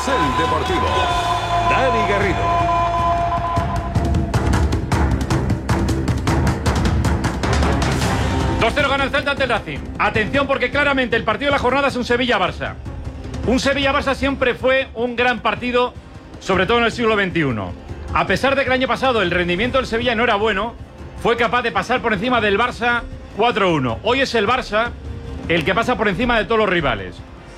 Carrusel Deportivo. Dani Garrido. Gana el Celta ante el Racing. Atención, porque claramente el partido de la jornada es un Sevilla-Barça. Un Sevilla-Barça siempre fue un gran partido, sobre todo en el siglo XXI. A pesar de que el año pasado el rendimiento del Sevilla no era bueno, fue capaz de pasar por encima del Barça 4-1. Hoy es el Barça el que pasa por encima de todos los rivales.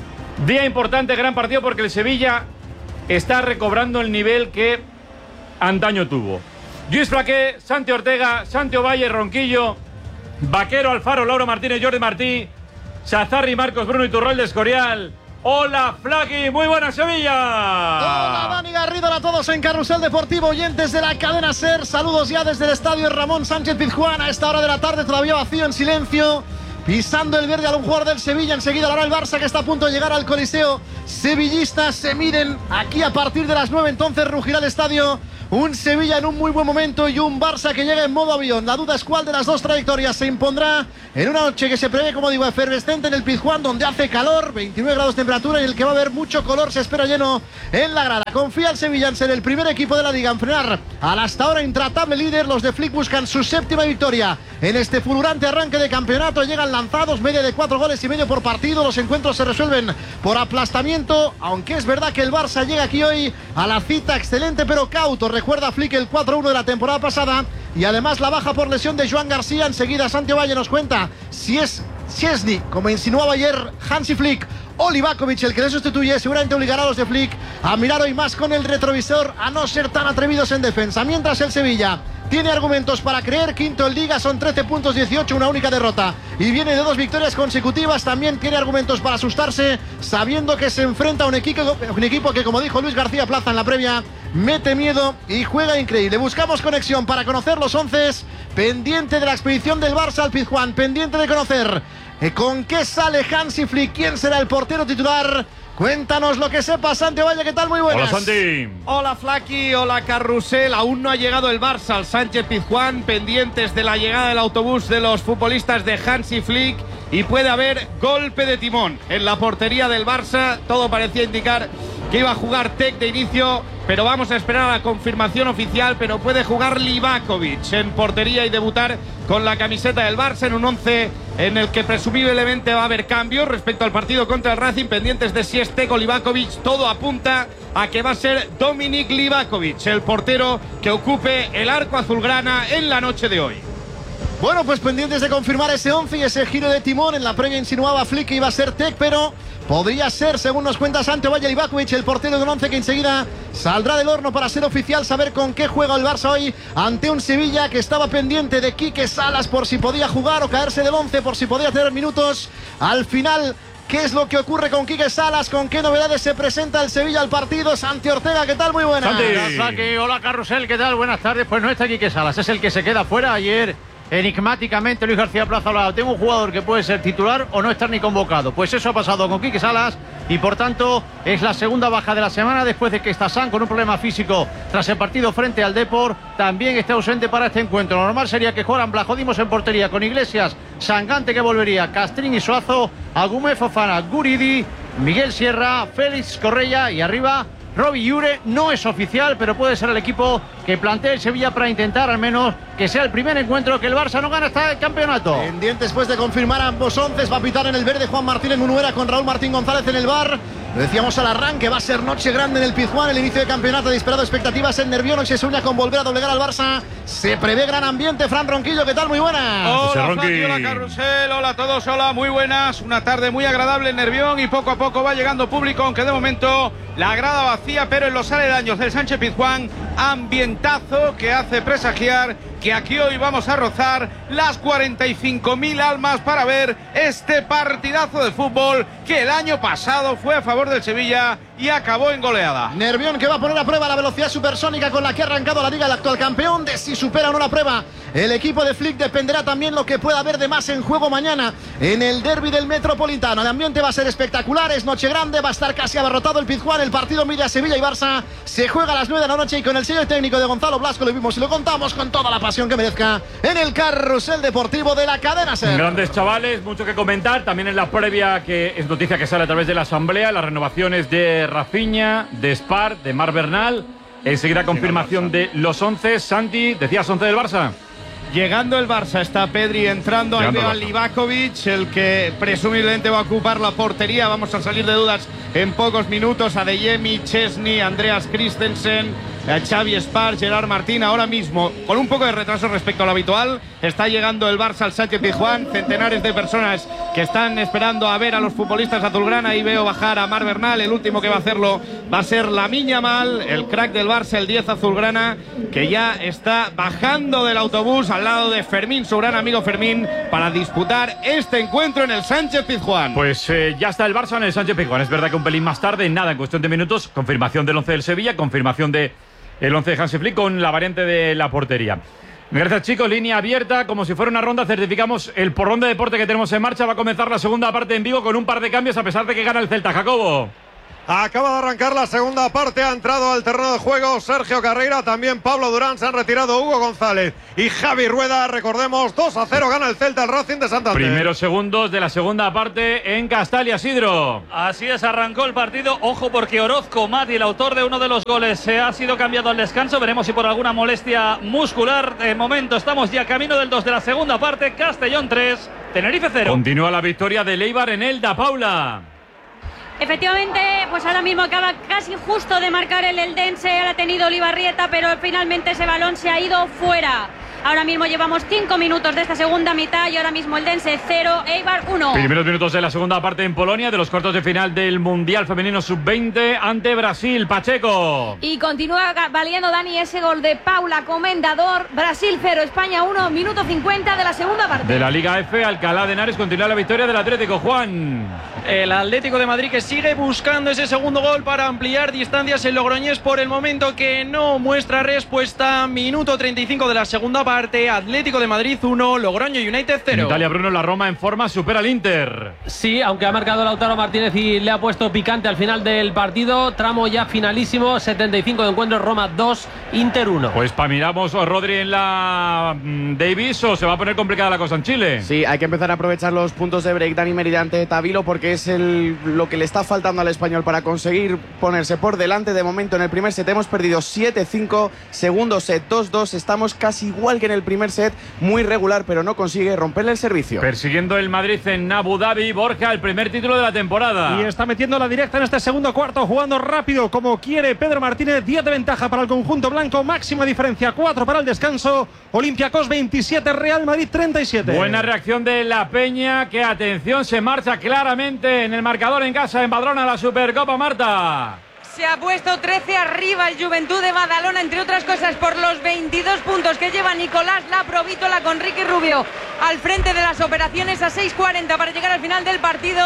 Día importante, gran partido, porque el Sevilla está recobrando el nivel que antaño tuvo. Lluís Flaqué, Santi Ortega, Santi Ovalle, Ronquillo, Vaquero, Alfaro, Lauro Martínez, Jordi Martí, Sazarri, Marcos, Bruno Iturralde de Escorial. Hola, Flaqui, muy buena Sevilla. Hola, Dani Garrido, hola a todos en Carrusel Deportivo, oyentes de la cadena SER. Saludos ya desde el estadio Ramón Sánchez Pizjuán. A esta hora de la tarde, todavía vacío, en silencio, pisando el verde a un jugador del Sevilla. Enseguida lo hará el Barça, que está a punto de llegar al Coliseo. Sevillistas se miden aquí a partir de las 9, entonces rugirá el estadio. Un Sevilla en un muy buen momento y un Barça que llega en modo avión. La duda es cuál de las dos trayectorias se impondrá en una noche que se prevé, como digo, efervescente en el Pizjuán, donde hace calor, 29 grados de temperatura, y en el que va a haber mucho color. Se espera lleno en la grada. Confía el Sevilla en ser el primer equipo de la liga en frenar al hasta ahora intratable líder. Los de Flick buscan su séptima victoria en este fulgurante arranque de campeonato. Llegan lanzados, media de 4 goles y medio por partido. Los encuentros se resuelven por aplastamiento, aunque es verdad que el Barça llega aquí hoy a la cita excelente pero cauto. Recuerda Flick el 4-1 de la temporada pasada, y además la baja por lesión de Joan García. Enseguida Santi Ovalle nos cuenta si es Szczesny, como insinuaba ayer Hansi Flick, o Livakovic el que le sustituye. Seguramente obligará a los de Flick a mirar hoy más con el retrovisor, a no ser tan atrevidos en defensa. Mientras el Sevilla tiene argumentos para creer, quinto en Liga, son 13 puntos, 18, una única derrota, y viene de 2 victorias consecutivas. También tiene argumentos para asustarse, sabiendo que se enfrenta a un equipo que, como dijo Luis García Plaza en la previa, mete miedo y juega increíble. Buscamos conexión para conocer los 11, pendiente de la expedición del Barça al Pizjuán, pendiente de conocer con qué sale Hansi Flick, quién será el portero titular. Cuéntanos lo que sepa, Santi Ovalle, ¿qué tal? Muy buenas. Hola, Santi. Hola, Flaqui, hola, Carrusel. Aún no ha llegado el Barça al Sánchez Pizjuán, pendientes de la llegada del autobús de los futbolistas de Hansi Flick, y puede haber golpe de timón en la portería del Barça. Todo parecía indicar que iba a jugar Tec de inicio, pero vamos a esperar a la confirmación oficial. Pero puede jugar Livakovic en portería y debutar con la camiseta del Barça en un 11 en el que presumiblemente va a haber cambios respecto al partido contra el Racing, pendientes de si es Tec o Livakovic. Todo apunta a que va a ser Dominik Livakovic el portero que ocupe el arco azulgrana en la noche de hoy. Bueno, pues pendientes de confirmar ese 11 y ese giro de timón. En la previa insinuaba Flick que iba a ser Tec, pero podría ser, según nos cuenta Santi Ovalle, Livakovic, el portero de un 11 que enseguida saldrá del horno para ser oficial, saber con qué juega el Barça hoy ante un Sevilla que estaba pendiente de Quique Salas por si podía jugar o caerse del 11, por si podía tener minutos. Al final, ¿qué es lo que ocurre con Quique Salas? ¿Con qué novedades se presenta el Sevilla al partido? Santi Ortega, ¿qué tal? Muy buenas. Santi. Hola, Carrusel, ¿qué tal? Buenas tardes. Pues no está Quique Salas, es el que se queda fuera. Ayer, enigmáticamente, Luis García Plaza hablaba: tengo un jugador que puede ser titular o no estar ni convocado. Pues eso ha pasado con Quique Salas, y por tanto es la segunda baja de la semana, después de que Stasán, con un problema físico tras el partido frente al Depor, también está ausente para este encuentro. Lo normal sería que jugaran Blajodimos en portería, con Iglesias, Sangante, que volvería, Castrín y Suazo, Agumé, Fofana, Guridi, Miguel Sierra, Félix Correia, y arriba Robbie Llure. No es oficial, pero puede ser el equipo que plantea el Sevilla para intentar al menos que sea el primer encuentro que el Barça no gana hasta el campeonato. Pendiente después de confirmar ambos 11, va a pitar en el verde Juan Martínez Munuera con Raúl Martín González en el bar. Lo decíamos al arranque, va a ser noche grande en el Pizjuán, el inicio de campeonato, disparado expectativas en Nervión. Hoy se sueña con volver a doblegar al Barça. Se prevé gran ambiente. Fran Ronquillo, ¿qué tal? Muy buenas. Hola, Flaqui, hola, Carrusel, hola a todos, hola, muy buenas. Una tarde muy agradable en Nervión, y poco a poco va llegando público, aunque de momento la grada vacía, pero en los aledaños del Sánchez Pizjuán, ambientazo que hace presagiar que aquí hoy vamos a rozar las 45.000 almas para ver este partidazo de fútbol que el año pasado fue a favor del Sevilla y acabó en goleada. Nervión, que va a poner a prueba la velocidad supersónica con la que ha arrancado la liga, el actual campeón. De si supera o no la prueba el equipo de Flick dependerá también lo que pueda haber de más en juego mañana en el derbi del Metropolitano. El ambiente va a ser espectacular, es noche grande, va a estar casi abarrotado el Pizjuán. El partido mide a Sevilla y Barça, se juega a las 9 de la noche, y con el sello técnico de Gonzalo Blasco lo vimos y lo contamos con toda la pasión que merezca en el Carrusel Deportivo de la cadena SER. Grandes chavales, mucho que comentar. También en la previa, que es noticia que sale a través de la asamblea, la renovaciones de Rafinha, de Spar, de Marc Bernal. Enseguida confirmación de los 11. Santi, decías 11 del Barça. Llegando el Barça, está Pedri entrando, ahí veo a Livakovic, el que presumiblemente va a ocupar la portería. Vamos a salir de dudas en pocos minutos. Adeyemi, Chesney, Andreas Christensen, Xavi Spar, Gerard Martín. Ahora mismo, con un poco de retraso respecto a lo habitual, está llegando el Barça al Sánchez Pizjuán. Centenares de personas que están esperando a ver a los futbolistas azulgrana. Ahí veo bajar a Marc Bernal. El último que va a hacerlo va a ser Lamine Yamal, el crack del Barça, el 10 azulgrana, que ya está bajando del autobús al lado de Fermín, su gran amigo Fermín, para disputar este encuentro en el Sánchez Pizjuán. Pues ya está el Barça en el Sánchez Pizjuán. Es verdad que un pelín más tarde, nada, en cuestión de minutos, confirmación del 11 del Sevilla, confirmación de el 11 de Hansi Flick con la variante de la portería. Gracias, chicos. Línea abierta, como si fuera una ronda. Certificamos el porrón de deporte que tenemos en marcha. Va a comenzar la segunda parte en Vigo con un par de cambios, a pesar de que gana el Celta. Jacobo. Acaba de arrancar la segunda parte, ha entrado al terreno de juego Sergio Carreira, también Pablo Durán, se han retirado Hugo González y Javi Rueda. Recordemos, 2-0 gana el Celta, el Racing de Santander. Primeros segundos de la segunda parte en Castalia, Sidro. Así es, arrancó el partido. Ojo, porque Orozco Mati, el autor de uno de los goles, se ha sido cambiado al descanso. Veremos si por alguna molestia muscular. De momento estamos ya camino del 2 de la segunda parte. Castellón 3, Tenerife 0. Continúa la victoria de Eibar en Elda, Paula. Efectivamente, pues ahora mismo acaba casi justo de marcar el Eldense. Ahora ha tenido Olivarrieta, pero finalmente ese balón se ha ido fuera. Ahora mismo llevamos 5 minutos de esta segunda mitad y ahora mismo Eldense 0, Eibar 1. Primeros minutos de la segunda parte en Polonia, de los cuartos de final del Mundial Femenino Sub-20 ante Brasil. Pacheco. Y continúa valiendo, Dani, ese gol de Paula Comendador. Brasil 0, España 1, minuto 50 de la segunda parte. De la Liga F, Alcalá de Henares continúa la victoria del Atlético. Juan. El Atlético de Madrid que sigue buscando ese segundo gol para ampliar distancias. El logroñés por el momento que no muestra respuesta. Minuto 35 de la segunda parte. Atlético de Madrid 1, Logroño United 0. En Italia, Bruno, la Roma en forma supera al Inter. Sí, aunque ha marcado Lautaro Martínez y le ha puesto picante al final del partido. Tramo ya finalísimo, 75 de encuentro, Roma 2, Inter 1. Pues para miramos, Rodri, en la Davis, o se va a poner complicada la cosa en Chile. Sí, hay que empezar a aprovechar los puntos de break, Dani Mérida, ante Tavilo, porque es lo que le está faltando al español para conseguir ponerse por delante. De momento en el primer set hemos perdido 7-5, segundo set 2-2, estamos casi igual que en el primer set, muy regular, pero no consigue romperle el servicio. Persiguiendo el Madrid en Abu Dhabi, Borja, el primer título de la temporada. Y está metiendo la directa en este segundo cuarto, jugando rápido como quiere Pedro Martínez. 10 de ventaja para el conjunto blanco, máxima diferencia 4 para el descanso. Olympiacos 27, Real Madrid 37. Buena reacción de la Peña, que atención, se marcha claramente en el marcador en casa, embadrona la Supercopa, Marta. Se ha puesto 13 arriba el Juventud de Badalona, entre otras cosas por los 22 puntos que lleva Nicolás Laprovítola, con Ricky Rubio al frente de las operaciones, a 6:40 para llegar al final del partido.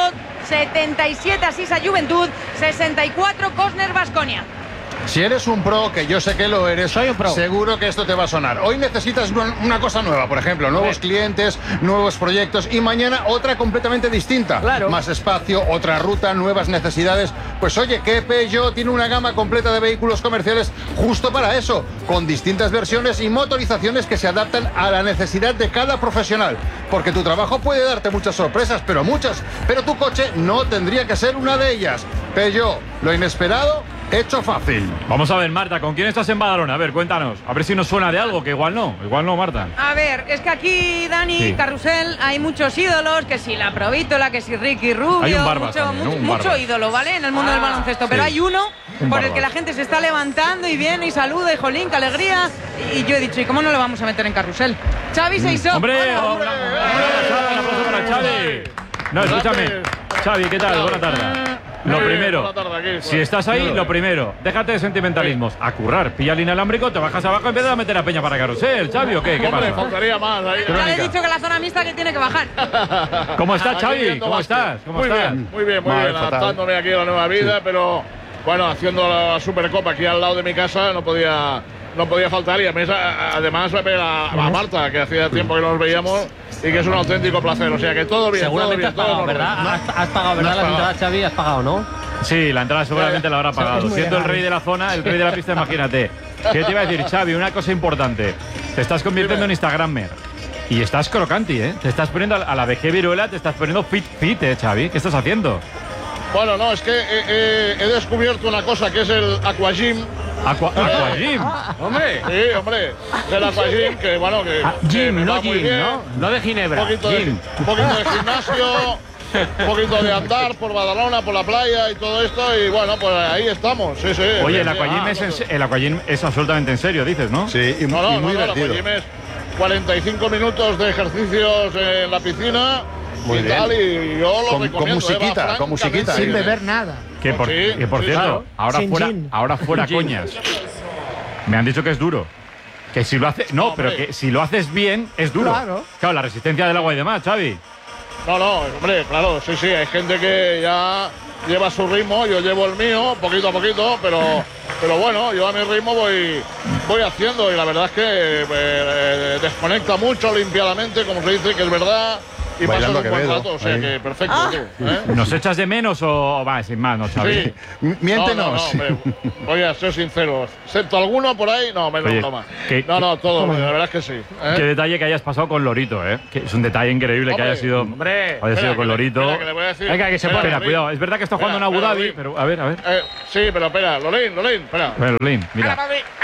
77 Asisa Juventud, 64 Cosner Baskonia. Si eres un pro, que yo sé que lo eres, soy un pro, seguro que esto te va a sonar. Hoy necesitas una cosa nueva, por ejemplo, nuevos clientes, nuevos proyectos, y mañana otra completamente distinta. Claro. Más espacio, otra ruta, nuevas necesidades. Pues oye, que Peugeot tiene una gama completa de vehículos comerciales justo para eso, con distintas versiones y motorizaciones que se adaptan a la necesidad de cada profesional. Porque tu trabajo puede darte muchas sorpresas, pero tu coche no tendría que ser una de ellas. Peugeot, lo inesperado hecho fácil. Vamos a ver, Marta, ¿con quién estás en Badalona? A ver, cuéntanos. A ver si nos suena de algo, que igual no, Marta. A ver, es que aquí, Dani, sí. Carrusel, hay muchos ídolos, que si Laprovítola, que si Ricky Rubio. Hay un Barbas también, ¿no? Mucho ídolo, ¿vale? En el mundo del baloncesto. Pero hay uno por el que la gente se está levantando y viene y saluda, y jolín, qué alegría. Y yo he dicho, ¿y cómo no lo vamos a meter en Carrusel? Xavi Seisó. ¡Hombre! Un aplauso para Xavi. No, escúchame. Xavi, ¿qué tal? Buena tarde. Lo primero, si estás ahí, lo primero, déjate de sentimentalismos. A currar, pilla el inalámbrico, te bajas abajo y empiezas a meter a Peña para Carrusel, Xavi, ¿o qué? ¿Qué pasa? Faltaría más ahí. Ya le he dicho que la zona mixta que tiene que bajar. ¿Cómo estás, Xavi? ¿Cómo estás? Muy bien, adaptándome aquí a la nueva vida, pero bueno, haciendo la Supercopa aquí al lado de mi casa no podía faltar, y además a Marta, que hacía tiempo que no nos veíamos, y que es un auténtico placer, o sea que todo bien. Seguramente todo bien, has pagado, ¿verdad? Has pagado, ¿verdad? Las entradas, Xavi, has pagado, ¿no? Sí, la entrada seguramente la habrá pagado. Siendo el rey de la zona, el rey de la pista, imagínate. ¿Qué te iba a decir, Xavi? Una cosa importante. Te estás convirtiendo en Instagrammer. Y estás crocanti, ¿eh? Te estás poniendo a la VG Viruela, te estás poniendo fit, Xavi. ¿Qué estás haciendo? Bueno, no, es que he descubierto una cosa que es el Aquagym. ¿Aquagym? Hombre. Sí, hombre. El Aquagym, que bueno, que Gym, me no va muy gym, bien. ¿no? No de Ginebra. Un poquito de gimnasio, un poquito de andar por Badalona, por la playa y todo esto. Y bueno, pues ahí estamos. Sí, sí. Oye, el Sí, Aquagym es absolutamente en serio, dices, ¿no? Sí, y No, muy el divertido. Aquagym es 45 minutos de ejercicios en la piscina. Muy y bien. tal, y yo lo recomiendo. Con musiquita, con musiquita. Sin beber nada. Que por Sí, cierto, claro. ahora fuera coñas. Me han dicho que es duro. Que si lo haces. No, pero que si lo haces bien, es duro. Claro, la resistencia del agua y demás, Xavi. No, hombre, claro, sí, hay gente que ya lleva su ritmo, yo llevo el mío, poquito a poquito, pero bueno, yo a mi ritmo voy haciendo y la verdad es que desconecta mucho, limpia la mente, como se dice, que es verdad. Y pasas un buen rato, o sea que perfecto, tú. ¿Nos echas de menos o va, sin más, no, Xavi? Sí. Miéntenos. No, hombre, voy a ser sincero. Excepto alguno por ahí, no, menos Oye, broma. que- No, todo, la verdad es que sí. Qué detalle que hayas pasado con Lorito, ¿eh? Que es un detalle increíble que Hombre, haya sido, hombre, haya sido espera, con Lorito. espera, que le voy a decir. Venga, que se Espera, espera, Lolín. cuidado. Es verdad que está jugando en Abu Espera, Dhabi, Lolín. pero a ver. Sí, pero espera, Lolín, espera. A ver, Lolín, mira.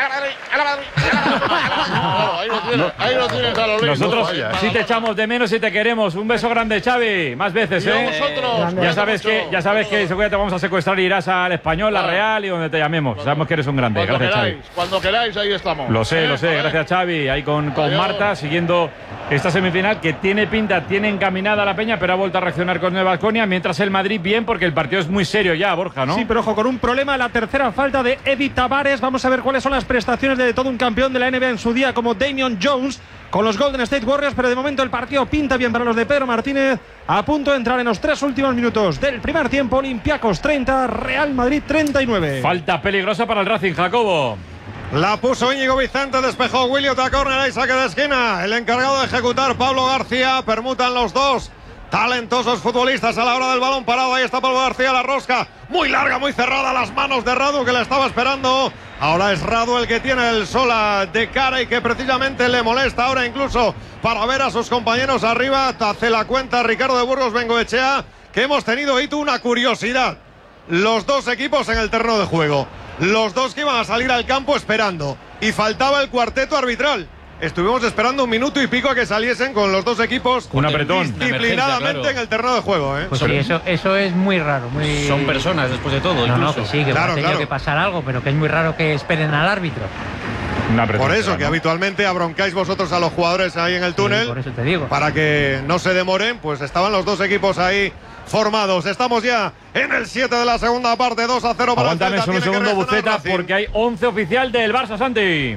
Ahí lo tienes a Lolín. Nosotros sí te echamos de menos y te queremos. Un beso grande, Xavi. Más veces, Y a ¿eh? vosotros. Ya sabes que seguro te vamos a secuestrar y irás al Español, la Real y donde te llamemos. Sabemos que eres un grande. Gracias, Xavi. Cuando queráis, ahí estamos. Lo sé. Vale. Gracias, Xavi. Ahí con Marta, siguiendo esta semifinal que tiene pinta, tiene encaminada la Peña, pero ha vuelto a reaccionar con Nueva Baskonia. Mientras el Madrid bien, porque el partido es muy serio ya, Borja, ¿no? Sí, pero ojo, con un problema, la tercera falta de Eddie Tavares. Vamos a ver cuáles son las prestaciones de todo un campeón de la NBA en su día, como Damian Jones, con los Golden State Warriors, pero de momento el partido pinta bien para los de Pedro Martínez. A punto de entrar en los 3 últimos minutos del primer tiempo. Olympiacos 30, Real Madrid 39. Falta peligrosa para el Racing, Jacobo. La puso Íñigo Vicente, despejó Willy otra córner, ahí saque de esquina. El encargado de ejecutar, Pablo García, permutan los dos talentosos futbolistas a la hora del balón parado. Ahí está Pablo García, la rosca muy larga, muy cerrada, las manos de Radu que la estaba esperando. Ahora es Radu el que tiene el Sola de cara y que precisamente le molesta ahora incluso para ver a sus compañeros arriba. Hace la cuenta Ricardo de Burgos Bengoechea, que hemos tenido ahí una curiosidad. Los dos equipos en el terreno de juego, los dos que iban a salir al campo esperando, y faltaba el cuarteto arbitral. Estuvimos esperando 1 minuto y pico a que saliesen con los dos equipos Un apretón. disciplinadamente en el terreno de juego, ¿eh? Pues sí, eso es muy raro. Son personas después de todo, No, incluso. que sí, que Claro, ha tenido claro. que pasar algo, pero que es muy raro que esperen al árbitro. Un apretón, Por eso ¿no? que habitualmente abroncáis vosotros a los jugadores ahí en el túnel, por eso te digo. para que no se demoren, pues estaban los dos equipos ahí formados. Estamos ya en el 7 de la segunda parte, 2-0 para Aguántame el Celta. solo un Tiene que segundo, reaccionar Buceta, Racing. porque hay 11 oficial del Barça, Santi.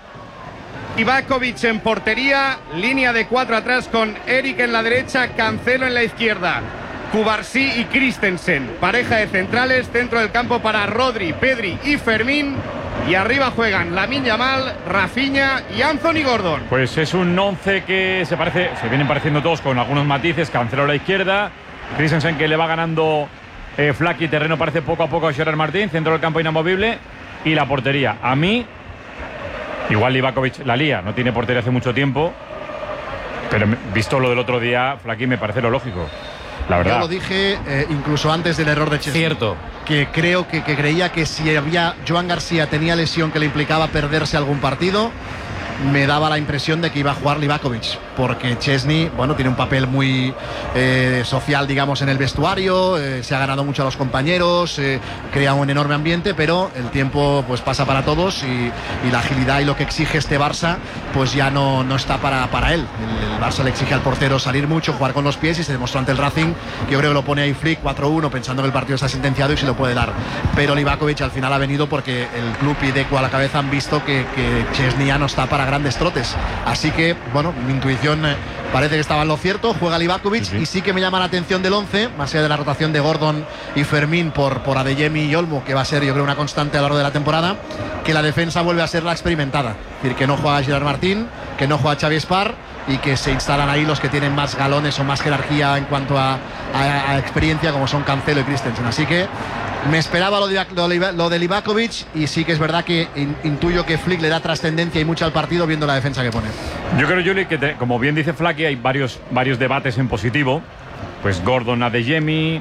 Ivakovic en portería, línea de 4 atrás con Eric en la derecha, Cancelo en la izquierda. Cubarsí y Christensen, pareja de centrales, centro del campo para Rodri, Pedri y Fermín. Y arriba juegan Lamine Yamal, Rafinha y Anthony Gordon. Pues es un 11 que se vienen pareciendo todos con algunos matices. Cancelo a la izquierda, Christensen que le va ganando Flaky, terreno parece poco a poco a Gerard Martín, centro del campo inamovible y la portería. A mí, igual Livakovic la lía, no tiene portería hace mucho tiempo, pero visto lo del otro día, Flaky me parece lo lógico. La verdad. Yo lo dije incluso antes del error de Chesney. Cierto. Que creo que creía que si Joan García tenía lesión que le implicaba perderse algún partido, me daba la impresión de que iba a jugar Livakovic, porque Chesney, bueno, tiene un papel muy social, digamos, en el vestuario, se ha ganado mucho a los compañeros, crea un enorme ambiente, pero el tiempo pues pasa para todos y la agilidad y lo que exige este Barça pues ya no está para él. El Barça le exige al portero salir mucho, jugar con los pies, y se demostró ante el Racing, que yo creo que lo pone ahí Flick 4-1 pensando que el partido está sentenciado y se lo puede dar, pero Livakovic al final ha venido porque el club y Deco a la cabeza han visto que Chesney ya no está para grandes trotes, así que bueno, mi intuición parece que estaba en lo cierto. Juega Livakovic y sí que me llama la atención del 11, más allá de la rotación de Gordon y Fermín por Adeyemi y Olmo, que va a ser yo creo una constante a lo largo de la temporada, que la defensa vuelve a ser la experimentada, es decir, que no juega Gerard Martín, que no juega Xavi Espar y que se instalan ahí los que tienen más galones o más jerarquía en cuanto a experiencia, como son Cancelo y Christensen. Así que me esperaba lo de Livakovic, y sí que es verdad que intuyo que Flick le da trascendencia y mucho al partido viendo la defensa que pone. Yo creo, Juli, que como bien dice Flaky, hay varios debates en positivo. Pues Gordon, Adeyemi,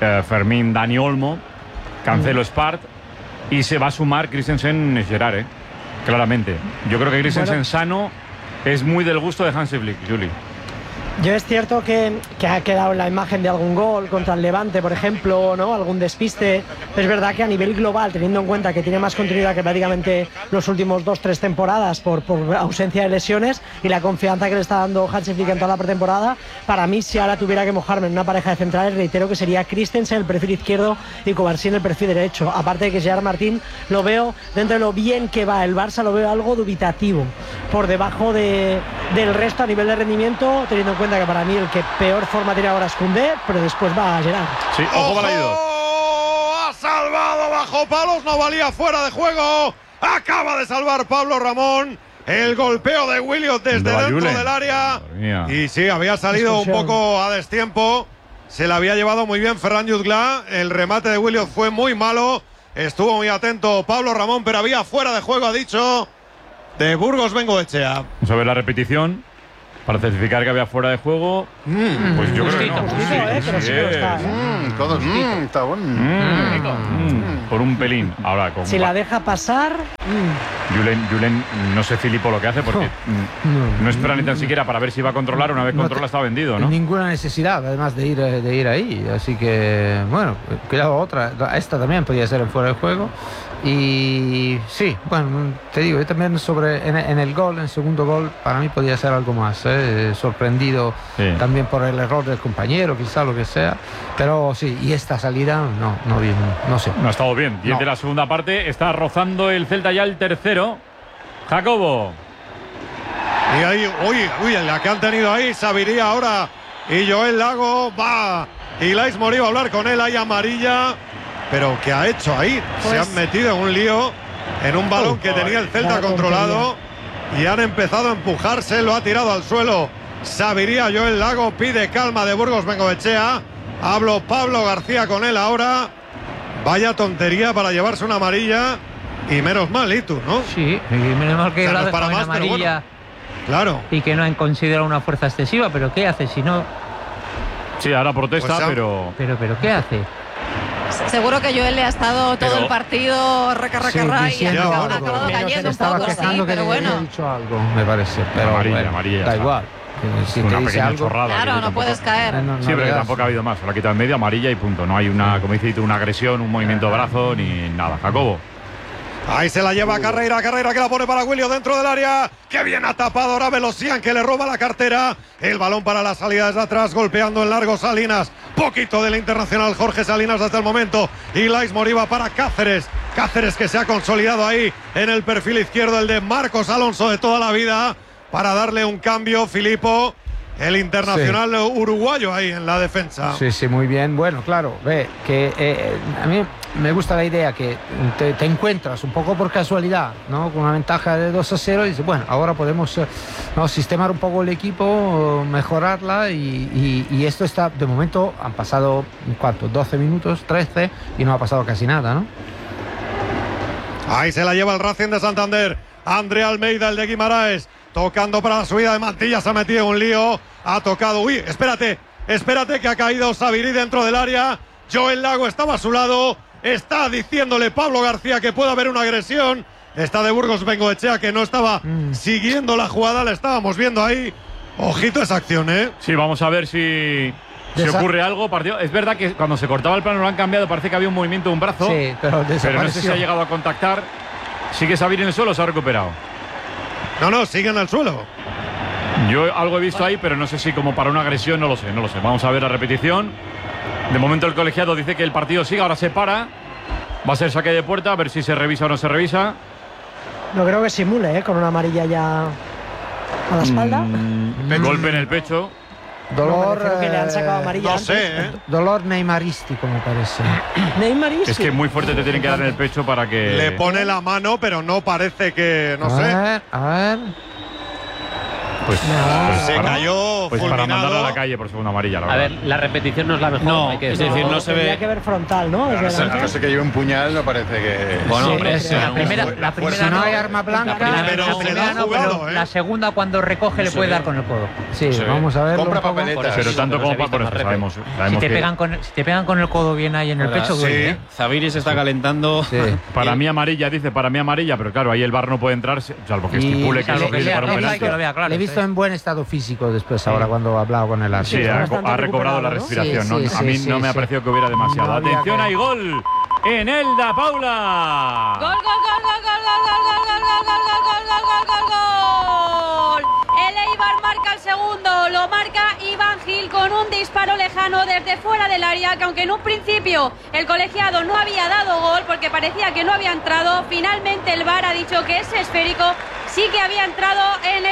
Fermín, Dani Olmo, Cancelo, Spart, y se va a sumar Christensen, Gerard, claramente. Yo creo que Christensen sano es muy del gusto de Hansi Flick, Juli. Yo es cierto que ha quedado la imagen de algún gol contra el Levante, por ejemplo, ¿no? Algún despiste. Es verdad que a nivel global, teniendo en cuenta que tiene más continuidad que prácticamente los últimos 2-3 temporadas por ausencia de lesiones y la confianza que le está dando Hansi Flick en toda la pretemporada, para mí, si ahora tuviera que mojarme en una pareja de centrales, reitero que sería Christensen en el perfil izquierdo y Kovacic en el perfil derecho. Aparte de que Gerard Martín lo veo, dentro de lo bien que va el Barça, lo veo algo dubitativo, por debajo del resto a nivel de rendimiento, teniendo en cuenta que para mí el que peor forma tiene ahora es Koundé, pero después va Gerard. Sí, ojo Balaídos. Ha salvado bajo palos, no valía, fuera de juego. Acaba de salvar Pablo Ramón. El golpeo de Williot desde dentro del área. Y sí, había salido un poco a destiempo. Se la había llevado muy bien Ferran Jutgla. El remate de Williot fue muy malo. Estuvo muy atento Pablo Ramón, pero había fuera de juego, ha dicho, de Burgos Bengoechea. Vamos a ver la repetición para certificar que había fuera de juego. Pues yo creo que no. Está bueno. Por un pelín. Ahora, con si la deja pasar. Julen, no sé Filipo lo que hace porque no espera ni tan siquiera para ver si va a controlar. Una vez controla está vendido, ¿no? Ninguna necesidad, además de ir ahí. Así que, bueno, cuidado, otra. Esta también podía ser el fuera de juego. Y sí, bueno, te digo, yo también en el gol, en el segundo gol, para mí podía ser algo más, sorprendido también por el error del compañero, quizá lo que sea, pero sí, y esta salida no sé. No ha estado bien, y el de la segunda parte está rozando el Celta ya el tercero. Jacobo. Y ahí, uy, la que han tenido ahí, Sabiría ahora, y Joel Lago, va, y Lais Morí va a hablar con él, hay amarilla. Pero ¿qué ha hecho ahí? Se han metido en un lío, en un balón que tenía el Celta controlado, y han empezado a empujarse, lo ha tirado al suelo Sabiría. Joel Lago pide calma de Burgos Bengoechea. Hablo Pablo García con él ahora. Vaya tontería para llevarse una amarilla, y menos mal, ¿y tú, no? Sí, y menos mal que la dejado en amarilla, bueno, claro, y que no han considerado una fuerza excesiva, pero ¿qué hace si no? Sí, ahora protesta, pero ¿qué hace? Seguro que Joel le ha estado todo el partido raca y ha acabado cayendo un poco, sí, pero bueno. He dicho algo, me parece, pero amarilla, da igual. Si una te dice pequeña algo, chorrada. Claro, no puedes caer. Sí, pero que tampoco ha habido más. Se la ha quitado en medio, amarilla y punto. No hay como dice, una agresión, un movimiento de brazo ni nada. Jacobo. Ahí se la lleva Carreira que la pone para Williot dentro del área. ¡Qué bien ha tapado ahora Velosian, que le roba la cartera! El balón para la salida desde atrás, golpeando en largo Salinas. Poquito del internacional Jorge Salinas hasta el momento. Y Lais Moriba para Cáceres. Cáceres que se ha consolidado ahí en el perfil izquierdo, el de Marcos Alonso de toda la vida, para darle un cambio, Filipo. El internacional uruguayo ahí en la defensa. Sí, muy bien. Bueno, claro, ve que a mí me gusta la idea que te encuentras un poco por casualidad, ¿no? Con una ventaja de 2-0 y dices, bueno, ahora podemos sistemar un poco el equipo, mejorarla y esto está, de momento han pasado, ¿cuánto? 12 minutos, 13 y no ha pasado casi nada, ¿no? Ahí se la lleva el Racing de Santander. André Almeida, el de Guimaraes, tocando para la subida de Mantilla, se ha metido en un lío, ha tocado, uy, espérate que ha caído Sabirí dentro del área. Joel Lago estaba a su lado, está diciéndole Pablo García que puede haber una agresión. Está de Burgos Bengoechea, que no estaba siguiendo la jugada, la estábamos viendo ahí. Ojito esa acción, ¿eh? Sí, vamos a ver si ocurre algo. Es verdad que cuando se cortaba el plano lo han cambiado, parece que había un movimiento de un brazo. Sí, pero no sé si ha llegado a contactar. ¿Sigue Sabirí en el suelo o se ha recuperado? No, sigue en el suelo. Yo algo he visto ahí, pero no sé si como para una agresión, no lo sé. Vamos a ver la repetición. De momento el colegiado dice que el partido sigue, ahora se para. Va a ser saque de puerta, a ver si se revisa o no se revisa. No creo que simule, con una amarilla ya a la espalda. Golpe en el pecho. Dolor, creo que le han sacado amarilla antes. Dolor neymarístico, me parece. ¿Neymarístico? Es que muy fuerte te tienen que dar en el pecho para que... Le pone la mano, pero no parece que... No sé. A ver. Se cayó Pues para fulminado. mandarlo a la calle por segunda amarilla, la A verdad. ver, la repetición no es la mejor. No, hay que es decirlo. decir, no se ve. Tendría que ver frontal, ¿no? A no ser que lleve un puñal, no parece que. Bueno, Sí, hombre, la primera si no hay arma blanca. la primera no, pero la segunda cuando recoge le puede dar con el codo. Sí, vamos a ver. Compra papeletas. Pero tanto como para por eso sabemos Si te pegan con el codo bien ahí en el pecho, duele, ¿eh? Zaviri se está calentando. Para mí amarilla, dice, para mí amarilla, pero claro, ahí el VAR no puede entrar, salvo que estipule que es para un penalti. Le he visto en buen estado físico después, ahora cuando ha hablado con el árbitro. Sí, ha recobrado la respiración. A mí no me ha parecido que hubiera demasiado. Atención, hay gol en Elda, Paula. Gol, gol, gol, gol, gol, gol, gol, gol, gol, gol, gol, gol, gol, gol, gol, gol. El Eibar marca el segundo, lo marca Iván Gil con un disparo lejano desde fuera del área, que aunque en un principio el colegiado no había dado gol porque parecía que no había entrado, finalmente el VAR ha dicho que ese esférico sí que había entrado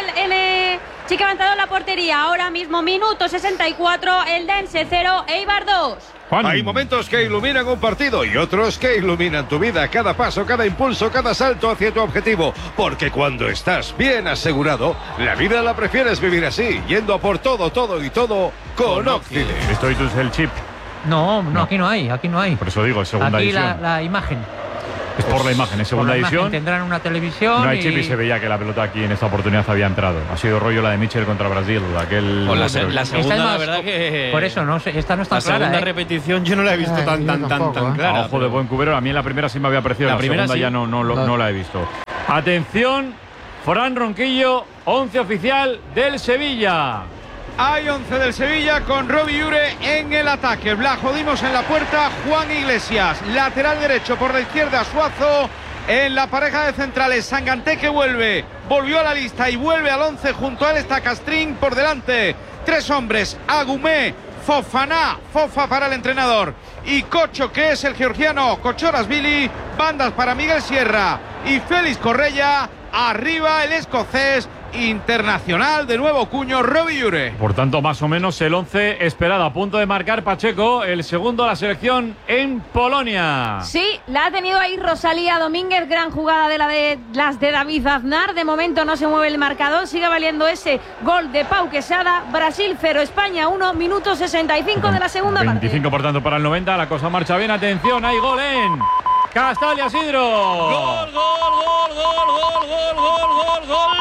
sí que ha entrado en la portería. Ahora mismo, minuto 64, el Dense 0, Eibar 2. Hay momentos que iluminan un partido y otros que iluminan tu vida. Cada paso, cada impulso, cada salto hacia tu objetivo. Porque cuando estás bien asegurado, la vida la prefieres vivir así, yendo a por todo, todo y todo con Occident. Esto es el chip. No, aquí no hay. Por eso digo, segunda aquí edición. la imagen. Es por la imagen, es segunda edición. Tendrán una televisión. No hay chip y se veía que la pelota aquí en esta oportunidad había entrado. Ha sido rollo la de Mitchell contra Brasil. La segunda, la verdad que. Por eso, esta no está clara. La segunda repetición yo no la he visto tan clara. Ojo de buen cubero. A mí en la primera sí me había parecido. La primera segunda sí. ya no la he visto. Atención, Fran Ronquillo, 11 oficial del Sevilla. Hay 11 del Sevilla con Robbie Ure en el ataque. Blajodimos en la puerta, Juan Iglesias. Lateral derecho por la izquierda, Suazo. En la pareja de centrales, Sanganté que volvió a la lista y vuelve al 11. Junto a él está Castrín por delante. 3 hombres, Agumé, Fofana, Fofa para el entrenador. Y Cocho, que es el georgiano, Kochorasvili. Bandas para Miguel Sierra y Félix Correia. Arriba el escocés internacional de nuevo cuño, Robbie Ure. Por tanto, más o menos el 11 esperado. A punto de marcar Pacheco, el segundo de la selección en Polonia. Sí, la ha tenido ahí Rosalía Domínguez. Gran jugada de las de David Aznar. De momento no se mueve el marcador. Sigue valiendo ese gol de Pau Quesada. Brasil 0, España 1, minuto 65 de la segunda 25 parte. por tanto para el 90. La cosa marcha bien. Atención, hay gol en Castalia Sidro. Gol, gol, gol, gol, gol, gol, gol, gol, gol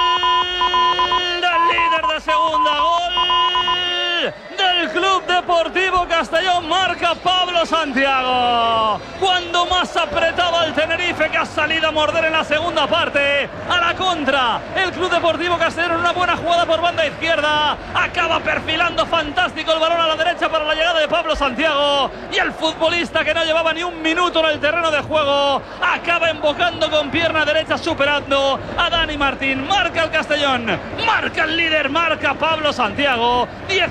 del líder de segunda, gol del Club Deportivo Castellón, marca Pablo Santiago. Cuando más apretaba el Tenerife, que ha salido a morder en la segunda parte, a la contra, el Club Deportivo Castellón en una buena jugada por banda izquierda, acaba perfilando fantástico el balón a la derecha para la llegada de Pablo Santiago, y el futbolista que no llevaba ni un minuto en el terreno de juego, acaba embocando con pierna derecha, superando a Dani Martín. Marca el Castellón, marca el líder, marca Pablo Santiago.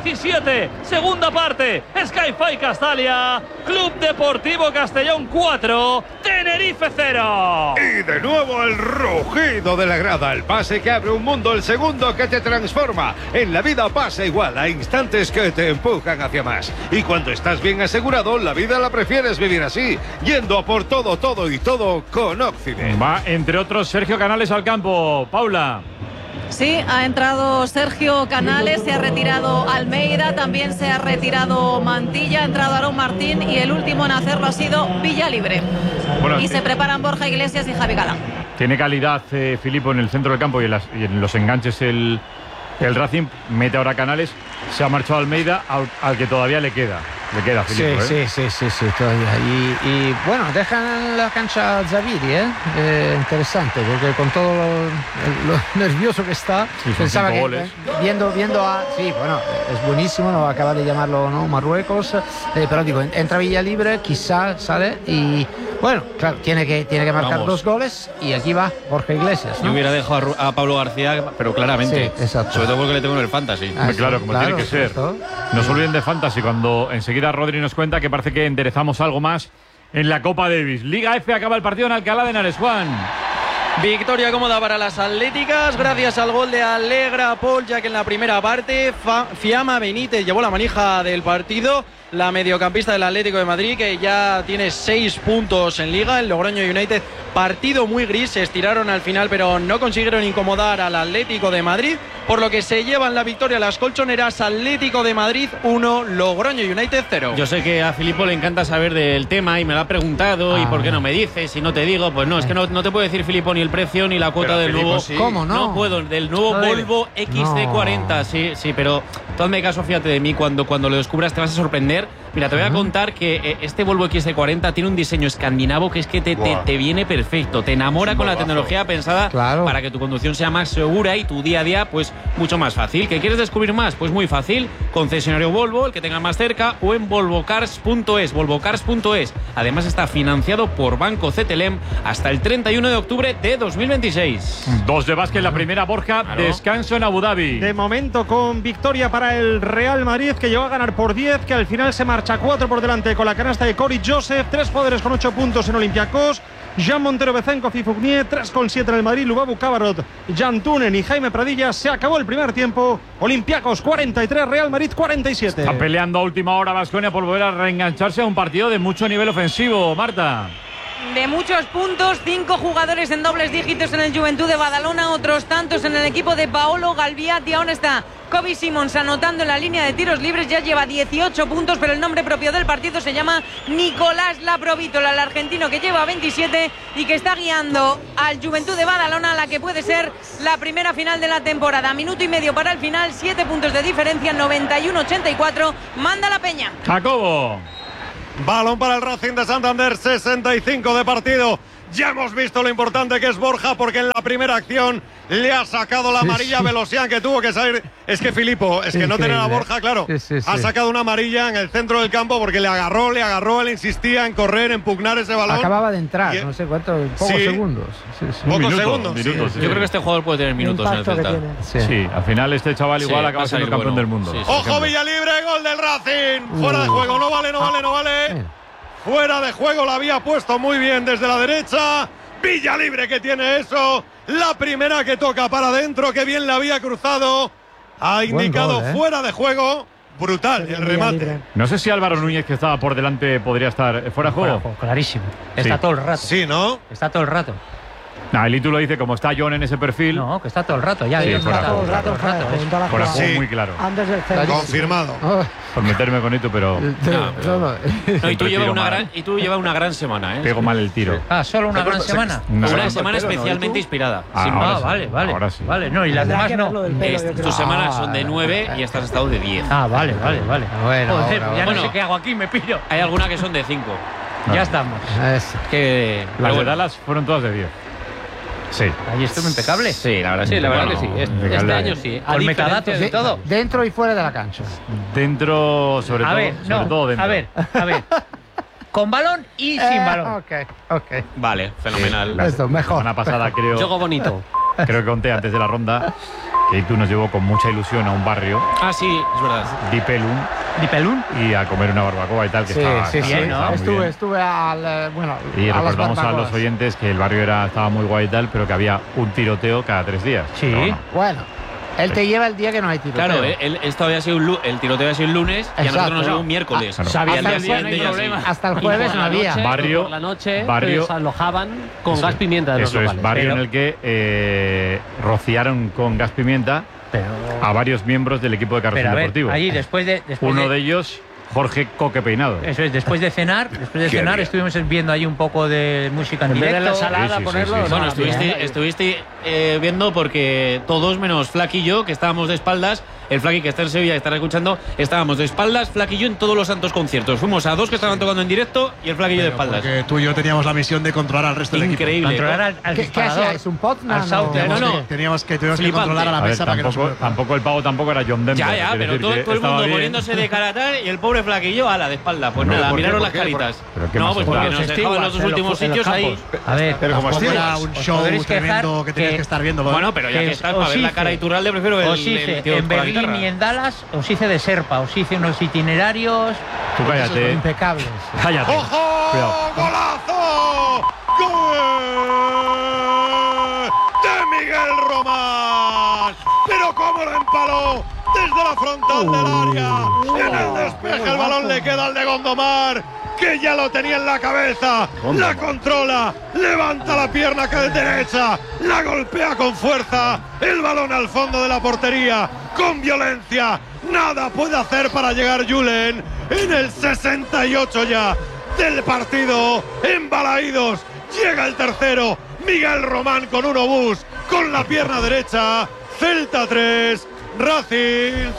17, segunda parte, Sky-Fi Castalia, Club Deportivo Castellón 4, Tenerife 0. Y de nuevo el rugido de la grada, el pase que abre un mundo, el segundo que te transforma. En la vida pasa igual, hay instantes que te empujan hacia más. Y cuando estás bien asegurado, la vida la prefieres vivir así, yendo a por todo, todo y todo con Occident. Va, entre otros, Sergio Canales al campo. Paula. Sí, ha entrado Sergio Canales, se ha retirado Almeida, también se ha retirado Mantilla, ha entrado Aarón Martín y el último en hacerlo ha sido Villalibre. Bueno, y se preparan Borja Iglesias y Javi Galán. Tiene calidad Filipo en el centro del campo y en los enganches el Racing. Mete ahora Canales, se ha marchado Almeida, al que todavía le queda. Le queda Filipo, sí, todavía. Y bueno, dejan la cancha a Zaviri, interesante, porque con todo lo nervioso que está, pensaba que viendo a... Sí, bueno, es buenísimo, no acaba de llamarlo, ¿no? Marruecos, pero digo, entra Villalibre, quizá sale y... Bueno, claro, tiene que marcar 2 goles y aquí va Borja Iglesias, ¿no? Yo hubiera dejado a Pablo García, pero claramente. Sí, exacto. Sobre todo porque le tengo en el Fantasy. Claro, como tiene que ser. No se olviden de Fantasy cuando enseguida Rodri nos cuenta que parece que enderezamos algo más en la Copa Davis. Liga F, acaba el partido en Alcalá de Henares. Juan. Victoria cómoda para las atléticas gracias al gol de Alegra Paul, ya que en la primera parte Fiamma Benítez llevó la manija del partido la mediocampista del Atlético de Madrid, que ya tiene 6 puntos en Liga. El Logroño United, partido muy gris, se estiraron al final, pero no consiguieron incomodar al Atlético de Madrid, por lo que se llevan la victoria las colchoneras. Atlético de Madrid 1, Logroño United 0. Yo sé que a Filipo le encanta saber del tema y me lo ha preguntado. ¿Y por qué no me dices? Si no te digo, pues no, es que no te puedo decir, Filipo, ni el precio ni la cuota del nuevo. Sí. ¿Cómo no? No puedo, del nuevo Volvo XC40. Sí, pero tú hazme caso, fíjate de mí, cuando lo descubras te vas a sorprender. Mira, te voy a contar que este Volvo XC40 tiene un diseño escandinavo que es que te viene perfecto. Te enamora con la tecnología pensada para que tu conducción sea más segura y tu día a día, pues, mucho más fácil. ¿Qué quieres descubrir más? Pues muy fácil. Concesionario Volvo, el que tengas más cerca, o en volvocars.es. Volvocars.es. Además está financiado por Banco CTLM hasta el 31 de octubre de 2026. 2 de básquet, la primera, Borja. Claro. Descanso en Abu Dhabi. De momento con victoria para el Real Madrid, que llegó a ganar por 10, que al final se marcha 4 por delante con la canasta de Cory Joseph. 3 jugadores con 8 puntos en Olympiacos. Jean Montero, Bezenkov y Fournier. 3,7 en el Madrid. Lubabu, Cabarot, Jan Tunen y Jaime Pradilla. Se acabó el primer tiempo. Olympiacos 43, Real Madrid 47. Está peleando a última hora Baskonia por volver a reengancharse a un partido de mucho nivel ofensivo, Marta. De muchos puntos, 5 jugadores en dobles dígitos en el Juventud de Badalona, otros tantos en el equipo de Paolo Galviati. Aún está Kobe Simons anotando en la línea de tiros libres, ya lleva 18 puntos, pero el nombre propio del partido se llama Nicolás Laprovítola, el argentino que lleva 27 y que está guiando al Juventud de Badalona a la que puede ser la primera final de la temporada. Minuto y medio para el final, 7 puntos de diferencia, 91-84, manda la Peña. Jacobo. Balón para el Racing de Santander, 65 de partido. Ya hemos visto lo importante que es Borja, porque en la primera acción le ha sacado la amarilla a Velosian, que tuvo que salir. Es que Filipo, es que no tener a Borja, claro, ha sacado una amarilla en el centro del campo porque le agarró, él insistía en correr, en pugnar ese balón. Acababa de entrar, no sé cuántos, pocos segundos. Pocos segundos. Minutos, Yo creo que este jugador puede tener minutos en el Celta. Sí, al final este chaval igual acaba siendo campeón del mundo. ¡Ojo, Villalibre! ¡Gol del Racing! Fuera de juego, no vale. Fuera de juego, la había puesto muy bien desde la derecha. Villalibre que tiene eso. La primera que toca para adentro, que bien la había cruzado. Ha indicado fuera de juego. Brutal el remate. No sé si Álvaro Núñez, que estaba por delante, podría estar fuera de juego. Clarísimo. Está todo el rato. Sí, ¿no? Está todo el rato. El Itu lo dice, como está John en ese perfil. No, que está todo el rato. Ya fuera todo el rato. Fuera de juego muy claro. Antes del centro. Confirmado. Por meterme con Itu, pero. No, y tú llevas una gran semana, ¿eh? Pego mal el tiro. Solo una gran semana. Una semana especialmente inspirada. Vale. Ahora sí. Vale, no, y las demás no. Tus semanas son de 9 y estas has estado de 10. Vale. Bueno, joder, ya no sé qué hago aquí, me piro. Hay alguna que son de 5. Ya estamos. Las de Dallas fueron todas de 10. Sí. Ahí estuvo impecable. Sí, la verdad que sí. Este año sí. Con metadatos y todo. Dentro y fuera de la cancha. Dentro, sobre todo dentro. A ver. Con balón y sin balón. Ok. Vale, fenomenal. Esto, mejor. La semana pasada Juego bonito. Creo que conté antes de la ronda que Itu nos llevó con mucha ilusión a un barrio. Sí, es verdad. Dipelún. Y a comer una barbacoa y tal, que estaba bien, ¿no? Estuve al. Y a recordamos a los oyentes que el barrio estaba muy guay y tal, pero que había un tiroteo cada 3 días. Sí. Bueno. Él te lleva el día que no hay tiroteo. Claro, esto había sido el tiroteo había sido el lunes y a nosotros nos llevó un miércoles. Sabía el día no hay problema. Hasta el jueves no había. Por la noche alojaban con gas pimienta de los locales. Eso es, barrio en el que rociaron con gas pimienta a varios miembros del equipo de Carrusel Deportivo. Allí después de uno de ellos, Jorge Coque Peinado. Eso es, después de cenar estuvimos viendo ahí un poco de música en directo. De la ensalada, ponerlo. Bueno, estuviste viendo porque todos menos Flaky y yo, que estábamos de espaldas. El Flaky, que está en Sevilla y estará escuchando, estábamos de espaldas, Flaky y yo, en todos los santos conciertos. Fuimos a 2 que estaban tocando en directo y el Flaky y yo de espaldas. Porque tú y yo teníamos la misión de controlar al resto del equipo. Increíble. Controlar al ¿Qué hacíais? ¿Un podcast? No. Teníamos que controlar a la mesa para que tampoco el pavo tampoco era John Denver. Ya, pero todo el mundo poniéndose de cara tal y el pobre Flaky y yo a la de espalda. Pues nada, miraron las caritas. No, pues porque nos dejaban los 2 últimos sitios ahí. A ver, pero como era un show tremendo que tenías que estar viendo. Bueno, pero ya que estás para ver la cara de Iturralde, prefiero el tío en Berlín y en Dallas. Os hice de Serpa, os hice unos itinerarios. Tú cállate. Impecables. Cállate. ¡Ojo! Cuidado. ¡Golazo! ¡Gol de Miguel Román! Pero cómo lo empaló desde desde la frontal del área. En el despeje el balón le queda al de Gondomar, que ya lo tenía en la cabeza. La controla, levanta la pierna derecha, la golpea con fuerza. El balón al fondo de la portería, con violencia. Nada puede hacer para llegar Julen. En el 68 ya del partido. Embalaídos. Llega el tercero. Miguel Román con un obús con la pierna derecha. Celta 3, Racing